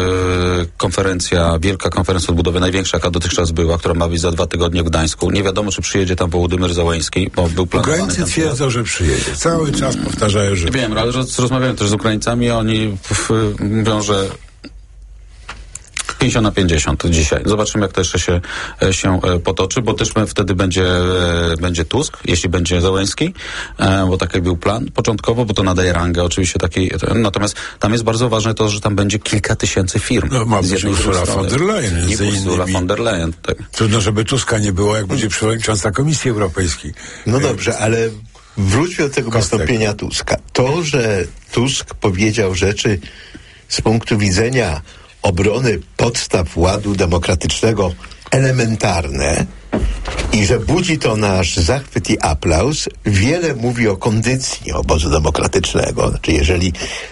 Speaker 15: konferencja, wielka konferencja odbudowy, największa, jaka dotychczas była, która ma być za dwa tygodnie w Gdańsku. Nie wiadomo, czy przyjedzie tam Wołodymyr Zełenski, bo był planowany.
Speaker 13: Ukraińcy twierdzą, że przyjedzie. Cały czas powtarzają, że...
Speaker 15: Wiem, ale rozmawiałem też z Ukraińcami, oni w, mówią, że pięćdziesiąt na pięćdziesiąt dzisiaj. Zobaczymy, jak to jeszcze się, się potoczy, bo też wtedy będzie, będzie Tusk, jeśli będzie Zełenski, bo taki był plan początkowo, bo to nadaje rangę oczywiście takiej. Natomiast tam jest bardzo ważne to, że tam będzie kilka tysięcy firm.
Speaker 13: No ma być Ursula von der Leyen.
Speaker 15: Nie Ursula von der Leyen. Tak.
Speaker 13: Trudno, żeby Tuska nie było, jak będzie przewodnicząca Komisji Europejskiej.
Speaker 17: No dobrze, ale wróćmy do tego Kostek. wystąpienia Tuska. To, że Tusk powiedział rzeczy z punktu widzenia obrony podstaw ładu demokratycznego elementarne i że budzi to nasz zachwyt i aplauz, wiele mówi o kondycji obozu demokratycznego. Znaczy, jeżeli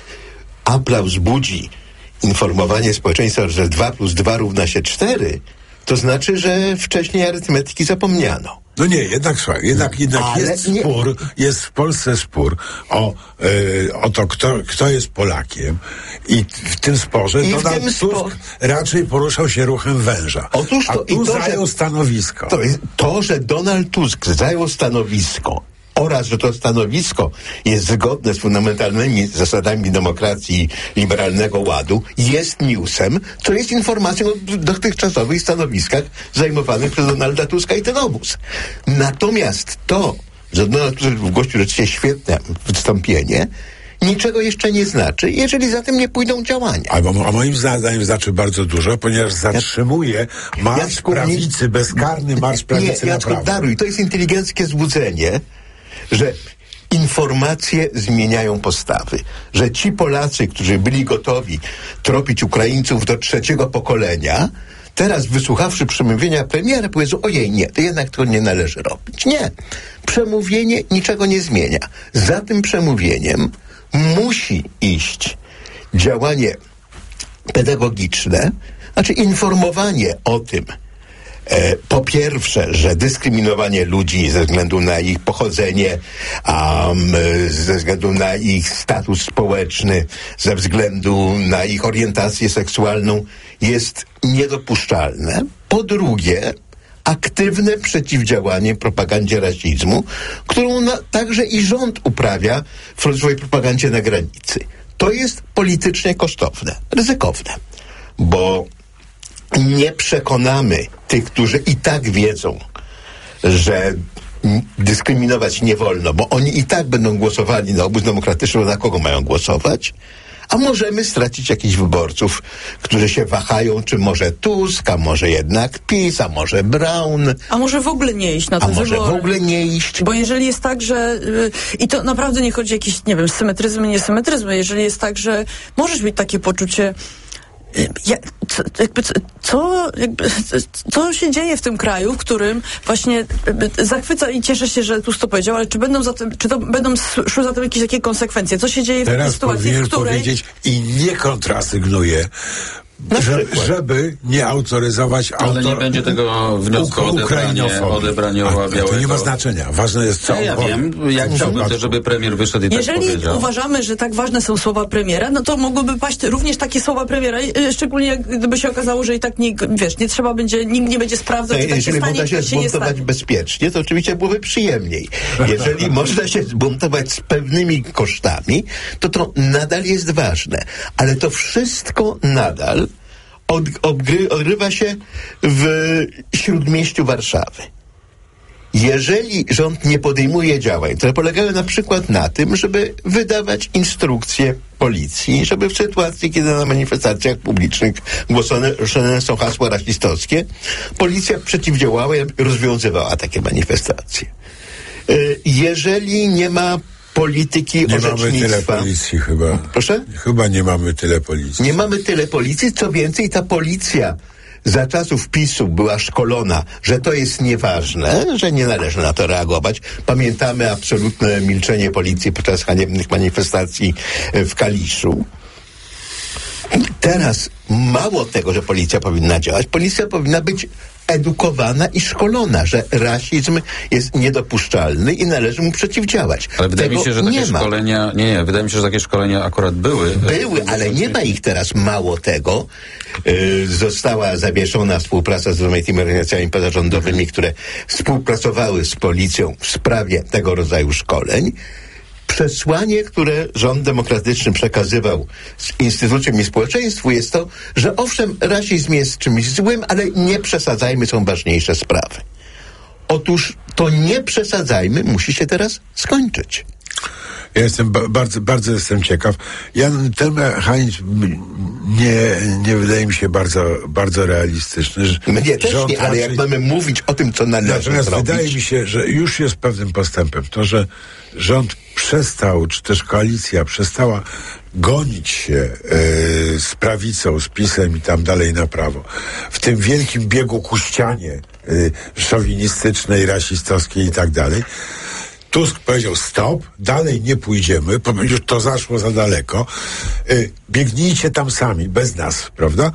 Speaker 17: aplauz budzi informowanie społeczeństwa, że dwa plus dwa równa się cztery, to znaczy, że wcześniej arytmetyki zapomniano.
Speaker 13: No nie, jednak słuchaj, jednak, jednak jest nie... spór, jest w Polsce spór o, yy, o to, kto, kto jest Polakiem i w tym sporze Donald Tusk spo... raczej poruszał się ruchem węża.
Speaker 17: Otóż to,
Speaker 13: a tu
Speaker 17: i to,
Speaker 13: zajął
Speaker 17: że,
Speaker 13: stanowisko.
Speaker 17: To, to, że Donald Tusk zajął stanowisko oraz, że to stanowisko jest zgodne z fundamentalnymi zasadami demokracji i liberalnego ładu, jest newsem, to jest informacją o dotychczasowych stanowiskach zajmowanych przez Donalda Tuska i ten obóz. Natomiast to, że Donald Tusk wygłosił rzeczywiście świetne wystąpienie, niczego jeszcze nie znaczy, jeżeli za tym nie pójdą działania.
Speaker 13: A, a moim zdaniem znaczy bardzo dużo, ponieważ zatrzymuje marsz Jacku, prawicy, bezkarny marsz prawicy
Speaker 17: nie,
Speaker 13: na
Speaker 17: Jacku,
Speaker 13: prawo.
Speaker 17: daruj, to jest inteligenckie złudzenie, że informacje zmieniają postawy, że ci Polacy, którzy byli gotowi tropić Ukraińców do trzeciego pokolenia, teraz wysłuchawszy przemówienia premiera powiedzą, ojej, nie, to jednak to nie należy robić. Nie. Przemówienie niczego nie zmienia. Za tym przemówieniem musi iść działanie pedagogiczne, znaczy informowanie o tym, E, po pierwsze, że dyskryminowanie ludzi ze względu na ich pochodzenie, um, ze względu na ich status społeczny, ze względu na ich orientację seksualną jest niedopuszczalne. Po drugie, aktywne przeciwdziałanie propagandzie rasizmu, którą na, także i rząd uprawia w swojej propagandzie na granicy. To jest politycznie kosztowne, ryzykowne, bo nie przekonamy tych, którzy i tak wiedzą, że dyskryminować nie wolno, bo oni i tak będą głosowali na obóz demokratyczny, na kogo mają głosować, a możemy stracić jakichś wyborców, którzy się wahają, czy może Tusk, a może jednak PiS, a może Braun.
Speaker 16: A może w ogóle nie iść na te
Speaker 17: wybory. A może
Speaker 16: wybory.
Speaker 17: w ogóle nie iść.
Speaker 16: Bo jeżeli jest tak, że... Yy, I to naprawdę nie chodzi o jakieś, nie wiem, symetryzmy, niesymetryzmy. Jeżeli jest tak, że możesz mieć takie poczucie... Ja, co, jakby, co, jakby, co się dzieje w tym kraju, w którym właśnie zachwyca i cieszę się, że Tusk to powiedział, ale czy będą za tym, czy to będą szły za tym jakieś takie konsekwencje? Co się dzieje w
Speaker 13: Teraz
Speaker 16: takiej sytuacji,
Speaker 13: powinien
Speaker 16: w której...
Speaker 13: powiedzieć i nie kontrasygnuje, że, żeby nie autoryzować
Speaker 15: ale
Speaker 13: autor...
Speaker 15: nie będzie tego wniosku o odebranie, odebranie Oła Białego.
Speaker 13: To nie ma znaczenia. Ważne jest co...
Speaker 15: Ja, ja wiem, jak chciałbym też, żeby premier wyszedł i tak
Speaker 16: Jeżeli
Speaker 15: powiedział.
Speaker 16: uważamy, że tak ważne są słowa premiera, no to mogłyby paść również takie słowa premiera, szczególnie gdyby się okazało, że i tak nikt, wiesz, nie trzeba będzie, nikt nie będzie sprawdzał, czy tak się
Speaker 17: Jeżeli
Speaker 16: stanie,
Speaker 17: można się
Speaker 16: czy się nie
Speaker 17: zbuntować
Speaker 16: stanie.
Speaker 17: bezpiecznie, to oczywiście byłoby przyjemniej. Jeżeli można się zbuntować z pewnymi kosztami, to to nadal jest ważne. Ale to wszystko nadal Od, odgry, odgrywa się w śródmieściu Warszawy. Jeżeli rząd nie podejmuje działań, które polegają na przykład na tym, żeby wydawać instrukcje policji, żeby w sytuacji, kiedy na manifestacjach publicznych głoszone są hasła rasistowskie, policja przeciwdziałała i rozwiązywała takie manifestacje. Jeżeli nie ma polityki
Speaker 13: nie
Speaker 17: orzecznictwa.
Speaker 13: Nie mamy tyle policji chyba.
Speaker 17: Proszę?
Speaker 13: Chyba nie mamy tyle policji.
Speaker 17: Nie mamy tyle policji, co więcej ta policja za czasów PiSu była szkolona, że to jest nieważne, że nie należy na to reagować. Pamiętamy absolutne milczenie policji podczas haniebnych manifestacji w Kaliszu. Teraz mało tego, że policja powinna działać, policja powinna być edukowana i szkolona, że rasizm jest niedopuszczalny i należy mu przeciwdziałać.
Speaker 15: Ale wydaje
Speaker 17: tego
Speaker 15: mi się, że takie
Speaker 17: nie ma.
Speaker 15: szkolenia... Nie, nie, wydaje mi się, że takie szkolenia akurat były.
Speaker 17: Były, ale nie ma ich teraz. Mało tego. Yy, została zawieszona współpraca z rozmaitymi organizacjami pozarządowymi, które współpracowały z policją w sprawie tego rodzaju szkoleń. Przesłanie, które rząd demokratyczny przekazywał z instytucjom i społeczeństwu, jest to, że owszem, rasizm jest czymś złym, ale nie przesadzajmy, są ważniejsze sprawy. Otóż to nie przesadzajmy musi się teraz skończyć.
Speaker 13: Ja jestem ba- bardzo, bardzo jestem ciekaw. Ja, ten mechanizm nie, nie wydaje mi się bardzo, bardzo realistyczny. Że
Speaker 17: Mnie też nie, ale
Speaker 13: raczej...
Speaker 17: jak mamy mówić o tym, co należy
Speaker 13: Natomiast
Speaker 17: zrobić...
Speaker 13: wydaje mi się, że już jest pewnym postępem. To, że rząd przestał, czy też koalicja przestała gonić się e, z prawicą, z PiS-em i tam dalej na prawo. W tym wielkim biegu ku ścianie e, szowinistycznej, rasistowskiej i tak dalej. Tusk powiedział stop, dalej nie pójdziemy, już to zaszło za daleko. Yy, biegnijcie tam sami, bez nas, prawda?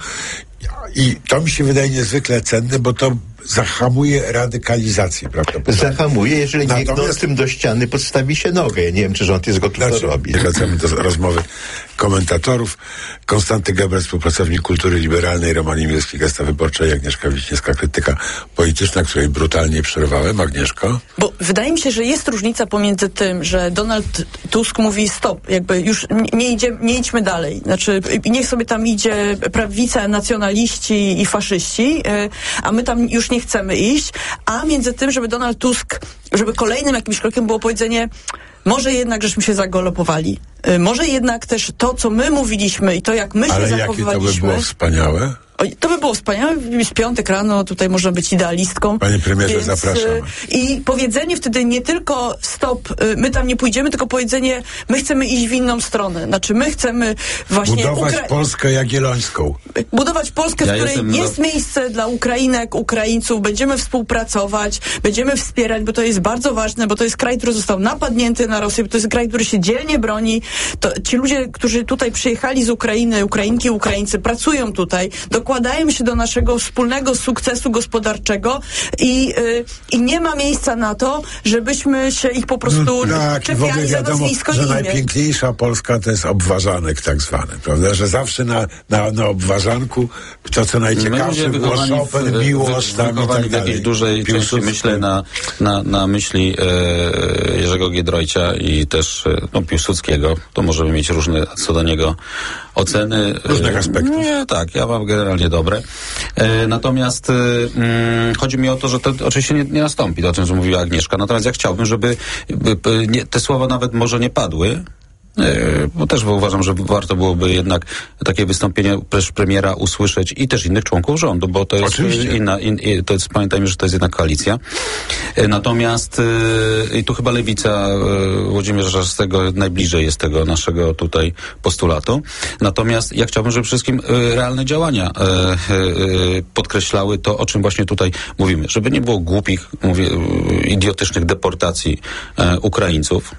Speaker 13: I to mi się wydaje niezwykle cenne, bo to zahamuje radykalizację prawdopodobnie.
Speaker 17: Zahamuje, jeżeli
Speaker 13: Natomiast...
Speaker 17: biegnącym do ściany podstawi się nogę. Ja nie wiem, czy rząd jest gotów
Speaker 13: znaczy,
Speaker 17: to robić.
Speaker 13: Wracamy do rozmowy komentatorów. Konstanty Gebel, współpracownik Kultury Liberalnej, Roman Imielski, Gazeta Wyborcza i Agnieszka Wiśniewska, krytyka polityczna, której brutalnie przerwałem. Agnieszko?
Speaker 16: Bo wydaje mi się, że jest różnica pomiędzy tym, że Donald Tusk mówi stop, jakby już nie, idzie, nie idźmy dalej. Znaczy, niech sobie tam idzie prawica, nacjonaliści i faszyści, a my tam już nie chcemy iść, a między tym, żeby Donald Tusk, żeby kolejnym jakimś krokiem było powiedzenie, może jednak żeśmy się zagolopowali. Może jednak też to, co my mówiliśmy i to, jak my
Speaker 13: Ale
Speaker 16: się
Speaker 13: jakie
Speaker 16: zachowywaliśmy...
Speaker 13: to by było wspaniałe?
Speaker 16: To by było wspaniałe, jest piątek rano, tutaj można być idealistką.
Speaker 13: Panie premierze,
Speaker 16: więc,
Speaker 13: zapraszamy.
Speaker 16: I powiedzenie wtedy nie tylko stop, my tam nie pójdziemy, tylko powiedzenie, my chcemy iść w inną stronę. Znaczy, my chcemy właśnie...
Speaker 13: Budować
Speaker 16: Ukra-
Speaker 13: Polskę Jagiellońską.
Speaker 16: Budować Polskę,
Speaker 15: Ja
Speaker 16: w której
Speaker 15: jestem
Speaker 16: jest
Speaker 15: za-
Speaker 16: miejsce dla Ukrainek, Ukraińców, będziemy współpracować, będziemy wspierać, bo to jest bardzo ważne, bo to jest kraj, który został napadnięty na Rosję, bo to jest kraj, który się dzielnie broni. To ci ludzie, którzy tutaj przyjechali z Ukrainy, Ukrainki, Ukraińcy, pracują tutaj, dokładają się do naszego wspólnego sukcesu gospodarczego i, yy, i nie ma miejsca na to, żebyśmy się ich po prostu
Speaker 13: No, tak, i w ogóle
Speaker 16: czepiali za
Speaker 13: wiadomo,
Speaker 16: nazwisko i
Speaker 13: że
Speaker 16: imię.
Speaker 13: najpiękniejsza Polska to jest obważanek tak zwany, prawda? Że zawsze na, na, na obważanku to, co najciekawsze, było Chopin, Miłosz, tam i
Speaker 15: wychowani
Speaker 13: tak
Speaker 15: w jakiejś
Speaker 13: dalej.
Speaker 15: dużej części,
Speaker 13: Piłsudski.
Speaker 15: myślę, na, na, na myśli e, Jerzego Giedroycia i też e, no, Piłsudskiego. To możemy mieć różne co do niego oceny.
Speaker 13: Różnych aspektów.
Speaker 15: Nie, tak, ja mam generalnie dobre. E, natomiast e, mm, chodzi mi o to, że to oczywiście nie, nie nastąpi, to o czym mówiła Agnieszka. Natomiast ja chciałbym, żeby by, by, nie, te słowa nawet może nie padły, bo też uważam, że warto byłoby jednak takie wystąpienie też premiera usłyszeć i też innych członków rządu, bo to jest
Speaker 13: Oczywiście.
Speaker 15: inna, in, to jest, pamiętajmy, że to jest jedna koalicja. Natomiast i tu chyba Lewica Włodzimierza Czarzastego najbliżej jest tego naszego tutaj postulatu. Natomiast ja chciałbym, żeby przede wszystkim realne działania podkreślały to, o czym właśnie tutaj mówimy. Żeby nie było głupich, mówię, idiotycznych deportacji Ukraińców,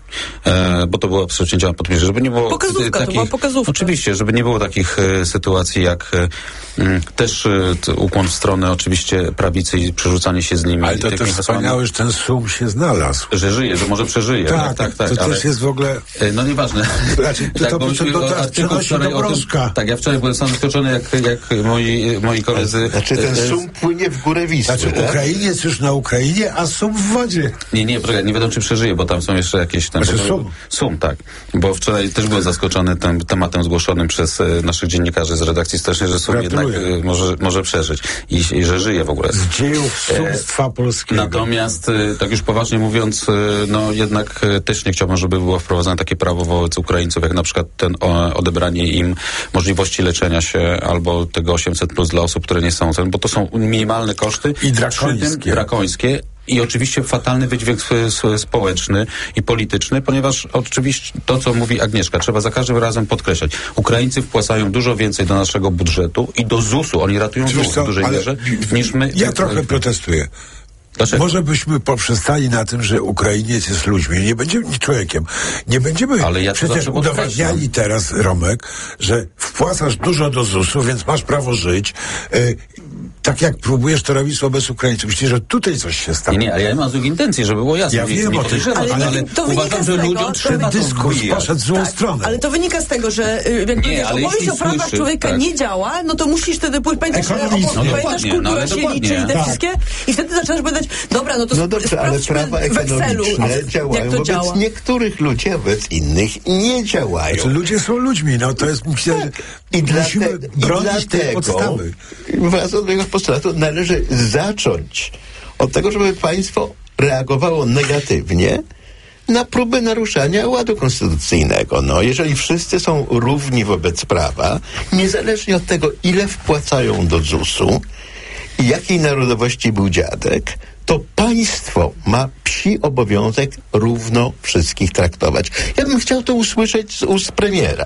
Speaker 15: bo to było absolutnie działanie pod żeby nie było
Speaker 16: Pokazówka,
Speaker 15: takich,
Speaker 16: to była pokazówka.
Speaker 15: Oczywiście, żeby nie było takich e, sytuacji jak e, m, też e, t, ukłon w stronę oczywiście prawicy i przerzucanie się z nimi.
Speaker 13: Ale to też wspaniałe, że ten Sum się znalazł.
Speaker 15: Że żyje, że może przeżyje.
Speaker 13: Tak,
Speaker 15: tak, tak.
Speaker 13: to
Speaker 15: ale,
Speaker 13: też jest w ogóle...
Speaker 15: e, no nieważne.
Speaker 13: Znaczy, to,
Speaker 15: tak,
Speaker 13: to,
Speaker 15: bo
Speaker 13: to,
Speaker 15: myśmy
Speaker 13: to,
Speaker 15: o
Speaker 13: to
Speaker 15: artykuł
Speaker 13: przenosi
Speaker 15: wczoraj
Speaker 13: do
Speaker 15: o tym-
Speaker 13: Brożka.
Speaker 15: Tak, ja wczoraj byłem sam zaskoczony, jak, jak moi, moi koledzy...
Speaker 17: Znaczy ten
Speaker 15: e,
Speaker 17: Sum płynie w górę Wisły,
Speaker 13: Znaczy
Speaker 17: tak?
Speaker 13: Ukrainiec już na Ukrainie, a Sum w wodzie.
Speaker 15: Nie, nie, poczekaj, nie wiadomo, czy przeżyje, bo tam są jeszcze jakieś... Tam,
Speaker 13: Znaczy
Speaker 15: bo-
Speaker 13: Sum.
Speaker 15: Sum, tak. Bo wczoraj też byłem zaskoczony tym tematem zgłoszonym przez e, naszych dziennikarzy z redakcji stołecznej, że Sum jednak
Speaker 13: Gratuluję.
Speaker 15: e, może, może przeżyć i, i że żyje w ogóle.
Speaker 13: Z dziejów sumstwa polskiego.
Speaker 15: Natomiast, e, tak już poważnie mówiąc, e, no jednak e, też nie chciałbym, żeby było wprowadzone takie prawo wobec Ukraińców, jak na przykład ten o, odebranie im możliwości leczenia się albo tego osiemset plus dla osób, które nie są ten, bo to są minimalne koszty.
Speaker 13: I drakońskie.
Speaker 15: Przy tym drakońskie. I oczywiście fatalny wydźwięk s- s- społeczny i polityczny, ponieważ oczywiście to, co mówi Agnieszka, trzeba za każdym razem podkreślać. Ukraińcy wpłacają dużo więcej do naszego budżetu i do zusu, oni ratują
Speaker 13: Wiesz
Speaker 15: ZUS
Speaker 13: co,
Speaker 15: w dużej
Speaker 13: ale
Speaker 15: mierze, niż my...
Speaker 13: Ja trochę protestuję.
Speaker 15: Dlaczego?
Speaker 13: Może byśmy poprzestali na tym, że Ukrainiec jest ludźmi, nie będziemy nie człowiekiem. Nie będziemy
Speaker 15: Ale ja to
Speaker 13: przecież
Speaker 15: zawsze
Speaker 13: udowadniali
Speaker 15: podkreślam.
Speaker 13: teraz, Romek, że wpłacasz dużo do zusu, więc masz prawo żyć. Y, tak jak próbujesz to robić wobec Ukraińców. Myślę, że tutaj coś się stało.
Speaker 15: Nie, nie, ale ja nie mam złych intencji, żeby było jasne.
Speaker 13: Ja
Speaker 15: nie,
Speaker 13: wiem
Speaker 15: nie
Speaker 13: o tym,
Speaker 15: podejrzewam,
Speaker 16: ale
Speaker 15: ale,
Speaker 16: to wynika
Speaker 15: uważam,
Speaker 16: z
Speaker 15: że
Speaker 16: tego,
Speaker 15: ludziom
Speaker 16: to
Speaker 15: trzeba
Speaker 13: Ten
Speaker 15: to
Speaker 13: dyskurs
Speaker 15: wbijać.
Speaker 13: poszedł w złą
Speaker 16: Tak,
Speaker 13: stronę.
Speaker 16: ale to wynika z tego, że y, jakby
Speaker 15: Nie,
Speaker 16: wiesz,
Speaker 15: ale
Speaker 16: opowieść
Speaker 15: jeśli
Speaker 16: o prawach
Speaker 15: słyszy,
Speaker 16: człowieka
Speaker 15: tak.
Speaker 16: nie działa, no to musisz wtedy pójść, pamiętasz,
Speaker 13: Ekonomicznie.
Speaker 16: opo-
Speaker 15: No
Speaker 16: pamiętasz
Speaker 15: dokładnie, no
Speaker 16: kultura
Speaker 15: ale
Speaker 16: się
Speaker 15: dokładnie.
Speaker 16: liczy i te
Speaker 13: Tak.
Speaker 16: wszystkie i wtedy zaczynasz powiedzieć, dobra, no to
Speaker 17: No
Speaker 16: sp-
Speaker 17: dobrze, ale
Speaker 16: sprawdźmy
Speaker 17: prawa
Speaker 16: w Excelu,
Speaker 17: ekonomiczne
Speaker 16: jak
Speaker 17: działają
Speaker 16: to
Speaker 17: wobec
Speaker 16: działa.
Speaker 17: niektórych ludzi, a wobec innych nie działają.
Speaker 13: Znaczy, ludzie są ludźmi, no to jest, myślę, że
Speaker 17: I,
Speaker 13: musimy
Speaker 17: dlate, i
Speaker 13: bronić tej
Speaker 17: dlatego,
Speaker 13: podstawy.
Speaker 17: wracając do tego postulatu, należy zacząć od tego, żeby państwo reagowało negatywnie na próbę naruszania ładu konstytucyjnego. No, jeżeli wszyscy są równi wobec prawa, niezależnie od tego, ile wpłacają do zusu i jakiej narodowości był dziadek, to państwo ma psi obowiązek równo wszystkich traktować. Ja bym chciał to usłyszeć z ust premiera.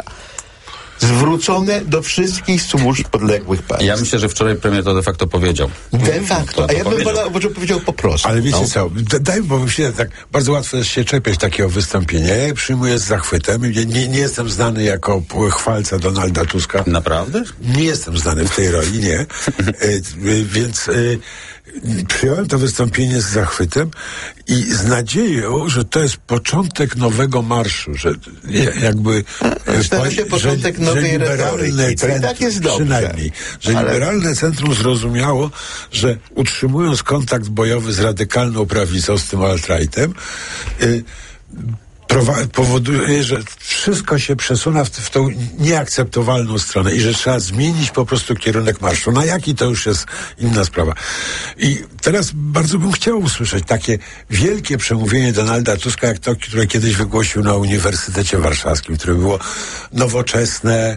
Speaker 17: Zwrócone do wszystkich służb podległych państw.
Speaker 15: Ja myślę, że wczoraj premier to de facto powiedział.
Speaker 17: De facto.
Speaker 15: To- to
Speaker 17: A ja bym
Speaker 15: powiedział.
Speaker 17: wolał, żeby powiedział po prostu.
Speaker 13: Ale wiecie
Speaker 17: no.
Speaker 13: co, d- daj, bo myślę, że tak bardzo łatwo jest się czepiać takiego wystąpienia. Ja je przyjmuję z zachwytem. Nie, nie, nie jestem znany jako p- chwalca Donalda Tuska.
Speaker 15: Naprawdę?
Speaker 13: Nie jestem znany w tej roli, nie. E, y, więc y, przyjąłem to wystąpienie z zachwytem i z nadzieją, że to jest początek nowego marszu, że nie, jakby e,
Speaker 17: Stara się początek nowej
Speaker 13: liberalne
Speaker 17: retoryki. To i tak jest dobrze.
Speaker 13: przynajmniej, że
Speaker 17: Ale-
Speaker 13: liberalne centrum zrozumiało, że utrzymując kontakt bojowy z radykalną prawicą, z tym alt-rightem, y, prowa- powoduje, że wszystko się przesuwa w, w tą nieakceptowalną stronę i że trzeba zmienić po prostu kierunek marszu. Na jaki to już jest inna sprawa. I teraz bardzo bym chciał usłyszeć takie wielkie przemówienie Donalda Tuska, jak to, które kiedyś wygłosił na Uniwersytecie Warszawskim, które było nowoczesne,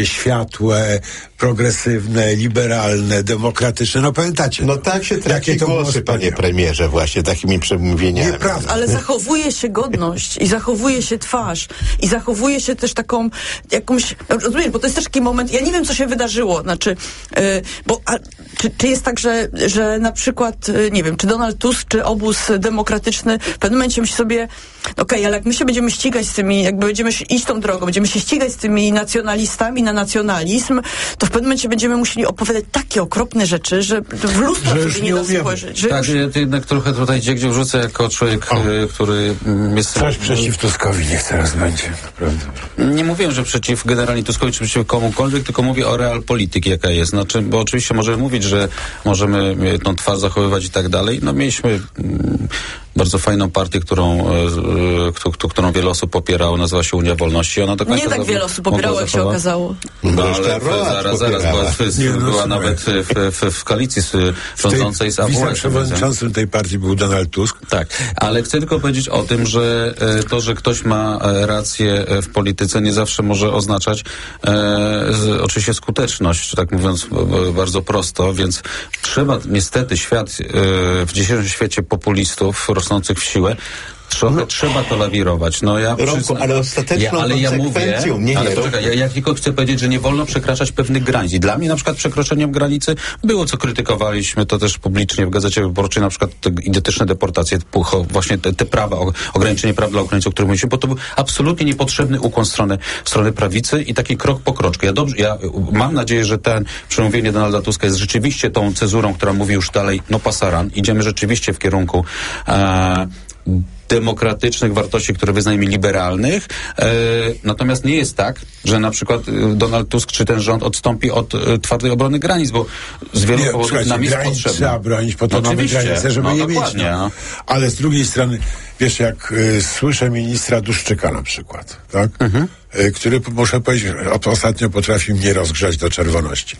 Speaker 13: światłe, progresywne, liberalne, demokratyczne. No pamiętacie?
Speaker 17: No tak się traci głosy, panie premierze, właśnie takimi przemówieniami.
Speaker 13: Nieprawda.
Speaker 16: Ale zachowuje się godność i zachowuje się twarz i zachowuje się też taką jakąś, rozumiesz, bo to jest też taki moment, ja nie wiem, co się wydarzyło, znaczy, yy, bo a, czy, czy jest tak, że, że na przykład, yy, nie wiem, czy Donald Tusk, czy obóz demokratyczny w pewnym momencie myśli sobie, okej, okay, ale jak my się będziemy ścigać z tymi, jakby będziemy iść tą drogą, będziemy się ścigać z tymi nacjonalistami na nacjonalizm, to w pewnym momencie będziemy musieli opowiadać takie okropne rzeczy, że w lustro
Speaker 13: że
Speaker 16: sobie nie da spojrzeć. Że
Speaker 15: tak,
Speaker 16: już...
Speaker 15: ja jednak trochę tutaj gdzie wrzucę jako człowiek, o. który jest...
Speaker 13: Coś przeciw Tuskowi niech teraz będzie, naprawdę.
Speaker 15: Nie mówiłem, że przeciw generalnie Tuskowi, czy przeciw komukolwiek, tylko mówię o realpolityki, jaka jest. Znaczy, bo oczywiście możemy mówić, że możemy tą twarz zachowywać i tak dalej. No mieliśmy mm, bardzo fajną partię, którą, e, k- którą wiele osób popierało, nazywa się Unia Wolności. Ona do końca
Speaker 16: nie tak wiele osób popierało, jak się okazało.
Speaker 15: No, ale zaraz, zaraz, bo nie, no, była nawet w, w, w koalicji rządzącej z A W S.
Speaker 13: Wiceprzewodniczącym tej partii był Donald Tusk.
Speaker 15: Tak, ale chcę tylko powiedzieć o tym, że e, to, że ktoś ma e, rację w polityce, nie zawsze może oznaczać e, z, oczywiście skuteczność, tak mówiąc e, bardzo prosto, więc trzeba niestety świat e, w dzisiejszym świecie populistów rosnących w siłę Trochę no, trzeba to lawirować. No ja
Speaker 17: Romku,
Speaker 15: przyznam,
Speaker 17: ale ostateczną
Speaker 15: ja, ale ja mówię,
Speaker 17: nie,
Speaker 15: ale
Speaker 17: nie,
Speaker 15: poczekaj, ja, ja tylko chcę powiedzieć, że nie wolno przekraczać pewnych granic. I dla mnie na przykład przekroczeniem granicy było, co krytykowaliśmy, to też publicznie w Gazecie Wyborczej, na przykład te identyczne deportacje, właśnie te, te prawa, ograniczenie praw dla Ukraińców, o których mówiliśmy, bo to był absolutnie niepotrzebny ukłon strony, strony prawicy i taki krok po kroczku. Ja dobrze, ja mam nadzieję, że ten przemówienie Donalda Tuska jest rzeczywiście tą cezurą, która mówi już dalej, no pasaran, idziemy rzeczywiście w kierunku e, demokratycznych wartości, które wyznajemy liberalnych. E, natomiast nie jest tak, że na przykład Donald Tusk czy ten rząd odstąpi od e, twardej obrony granic, bo z wielu
Speaker 13: nie,
Speaker 15: powodów nam jest potrzebne.
Speaker 13: Trzeba bronić, po to
Speaker 15: no,
Speaker 13: mamy granice, żeby
Speaker 15: no,
Speaker 13: je mieć.
Speaker 15: No.
Speaker 13: Ale z drugiej strony, wiesz, jak y, słyszę ministra Duszczyka na przykład, tak? Mhm. Y, który, muszę powiedzieć, ostatnio potrafi mnie rozgrzać do czerwoności.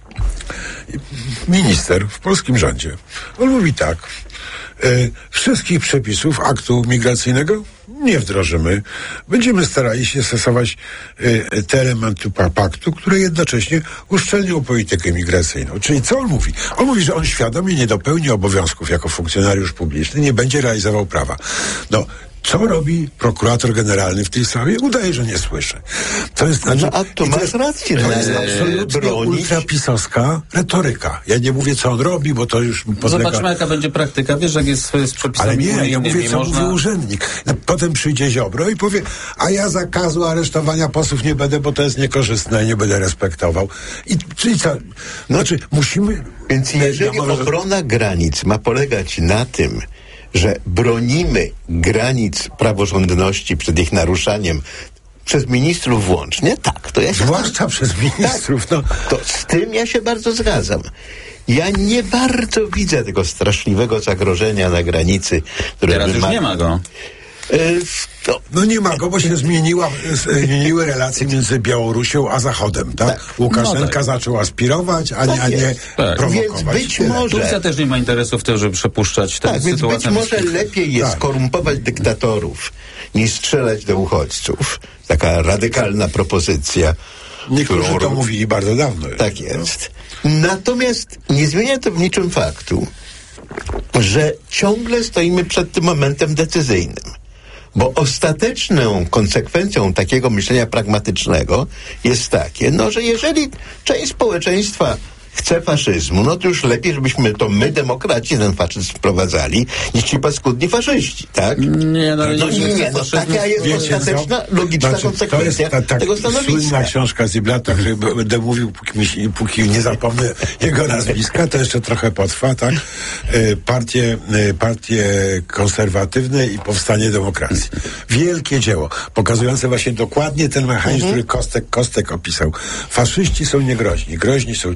Speaker 13: Minister w polskim rządzie, on mówi tak, y, wszystkich przepisów aktu migracyjnego nie wdrożymy. Będziemy starali się stosować y, te elementy paktu, które jednocześnie uszczelnią politykę migracyjną. Czyli co on mówi? On mówi, że on świadomie nie dopełni obowiązków jako funkcjonariusz publiczny, nie będzie realizował prawa. No, co robi prokurator generalny w tej sprawie? Udaje, że nie słyszy. To jest, znaczy,
Speaker 17: no, a tu masz rację.
Speaker 13: To jest absolutnie bronić. ultrapisowska retoryka. Ja nie mówię, co on robi, bo to już podlega...
Speaker 15: Zobaczmy, jaka będzie praktyka. Wiesz, jak jest z przepisami.
Speaker 13: Ale nie, ja mówię, co
Speaker 15: można...
Speaker 13: mówi urzędnik. Potem przyjdzie Ziobro i powie, a ja zakazu aresztowania posłów nie będę, bo to jest niekorzystne, nie będę respektował. I czyli co? Znaczy, musimy...
Speaker 17: Więc jeżeli obrona granic ma polegać na tym, że bronimy granic praworządności przed ich naruszaniem przez ministrów włącznie, tak, to ja się...
Speaker 13: Zwłaszcza przez ministrów,
Speaker 17: tak, no. To z tym ja się bardzo zgadzam. Ja nie bardzo widzę tego straszliwego zagrożenia na granicy, które
Speaker 15: teraz już
Speaker 17: ma...
Speaker 15: nie ma go.
Speaker 13: No, no nie ma go, bo się zmieniła, zmieniły relacje między Białorusią a Zachodem, tak? tak. Łukaszenka no tak. zaczął aspirować, a nie, a nie tak. prowokować.
Speaker 17: Więc być może...
Speaker 15: Turcja też nie ma interesu w tym, żeby przepuszczać tę
Speaker 17: tak,
Speaker 15: sytuację.
Speaker 17: Więc być może lepiej jest tak. korumpować dyktatorów, niż strzelać do uchodźców. Taka radykalna propozycja.
Speaker 13: Niektórzy którą... to mówili bardzo dawno.
Speaker 17: Tak jest. No. Natomiast nie zmienia to w niczym faktu, że ciągle stoimy przed tym momentem decyzyjnym. Bo ostateczną konsekwencją takiego myślenia pragmatycznego jest takie, no, że jeżeli część społeczeństwa chce faszyzmu, no to już lepiej, żebyśmy to my, demokraci, ten faszyzm wprowadzali, niż ci paskudni faszyści, tak?
Speaker 15: Nie, no,
Speaker 17: no, nie, nie, no taka jest wiecie, ostateczna, no, logiczna znaczy, konsekwencja to jest ta, ta, tego stanowiska.
Speaker 13: Słynna książka Ziblata, że będę mówił, póki, póki nie zapomnę jego nazwiska, to jeszcze trochę potrwa, tak? Partie, partie konserwatywne i powstanie demokracji. Wielkie dzieło, pokazujące właśnie dokładnie ten mechanizm, mhm. który Kostek, Kostek opisał. Faszyści są niegroźni. Groźni są ci, którzy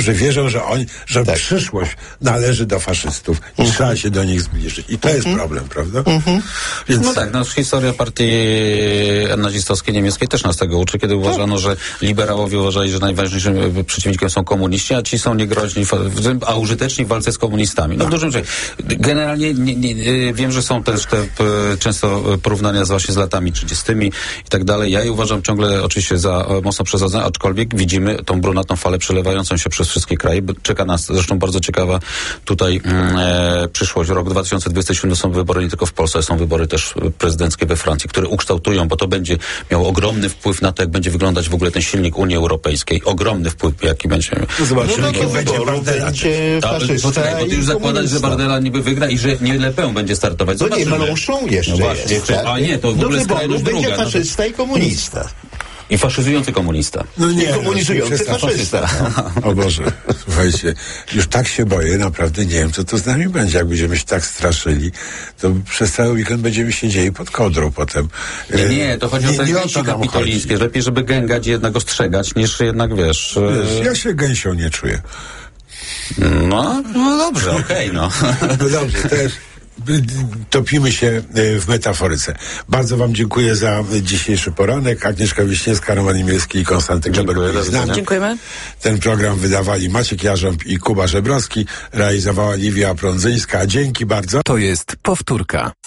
Speaker 13: że wierzą, że oni, że
Speaker 17: Tak.
Speaker 13: przyszłość należy do faszystów i
Speaker 17: Mhm.
Speaker 13: trzeba się do nich zbliżyć. I to jest problem, prawda? Więc...
Speaker 15: No tak, no historia partii nazistowskiej niemieckiej też nas tego uczy, kiedy uważano, że liberałowie uważali, że najważniejszym przeciwnikiem są komuniści, a ci są niegroźni, a użyteczni w walce z komunistami. No w dużym rzeczy. Generalnie nie, nie, wiem, że są też te p, często porównania z właśnie z latami trzydziestymi i tak dalej. Ja je uważam ciągle oczywiście za mocno przesadzone, aczkolwiek widzimy tą brunatną falę przelewającą się przez wszystkie kraje. Czeka nas zresztą bardzo ciekawa tutaj e, przyszłość. Rok dwa tysiące dwudziesty siódmy są wybory nie tylko w Polsce, są wybory też prezydenckie we Francji, które ukształtują, bo to będzie miało ogromny wpływ na to, jak będzie wyglądać w ogóle ten silnik Unii Europejskiej. Ogromny wpływ, jaki będzie.
Speaker 13: No zobaczymy,
Speaker 17: No,
Speaker 13: kim
Speaker 17: no,
Speaker 13: będzie
Speaker 17: no,
Speaker 13: Bardella.
Speaker 17: będzie
Speaker 15: Ta,
Speaker 17: faszysta
Speaker 15: poczekaj, bo ty już
Speaker 17: i
Speaker 15: zakładasz, że
Speaker 17: komunista.
Speaker 15: Bardella niby wygra i że nie Le Pen będzie startować.
Speaker 17: No nie,
Speaker 15: Zobaczymy.
Speaker 17: Melanchon jeszcze
Speaker 15: No właśnie,
Speaker 17: jest.
Speaker 15: jeszcze- a nie, to w
Speaker 17: Do
Speaker 15: ogóle
Speaker 17: wyborów
Speaker 15: skrajność
Speaker 17: będzie
Speaker 15: druga.
Speaker 17: faszysta i komunista.
Speaker 15: I faszyzujący komunista.
Speaker 13: No nie,
Speaker 17: I komunizujący
Speaker 13: no,
Speaker 17: faszysta.
Speaker 13: O Boże, słuchajcie, już tak się boję, naprawdę nie wiem, co to z nami będzie. Jak będziemy się tak straszyli, to przez cały weekend będziemy siedzieli pod kołdrą potem.
Speaker 15: Nie, nie, to chodzi
Speaker 13: nie,
Speaker 15: o te
Speaker 13: nie
Speaker 15: gęsi
Speaker 13: nam
Speaker 15: kapitolińskie. Lepiej, żeby gęgać i jednak ostrzegać, niż jednak, wiesz...
Speaker 13: Wiesz, ja się gęsią nie czuję.
Speaker 15: No, no dobrze, okej, no.
Speaker 13: No dobrze, też topimy się w metaforyce. Bardzo wam dziękuję za dzisiejszy poranek. Agnieszka Wiśniewska, Roman Imielski i Konstanty Grzeber byli z nami.
Speaker 16: Dziękujemy.
Speaker 13: Ten program wydawali Maciek Jarząb i Kuba Żebrowski. Realizowała Liwia Prądzyńska. Dzięki bardzo.
Speaker 4: To jest powtórka.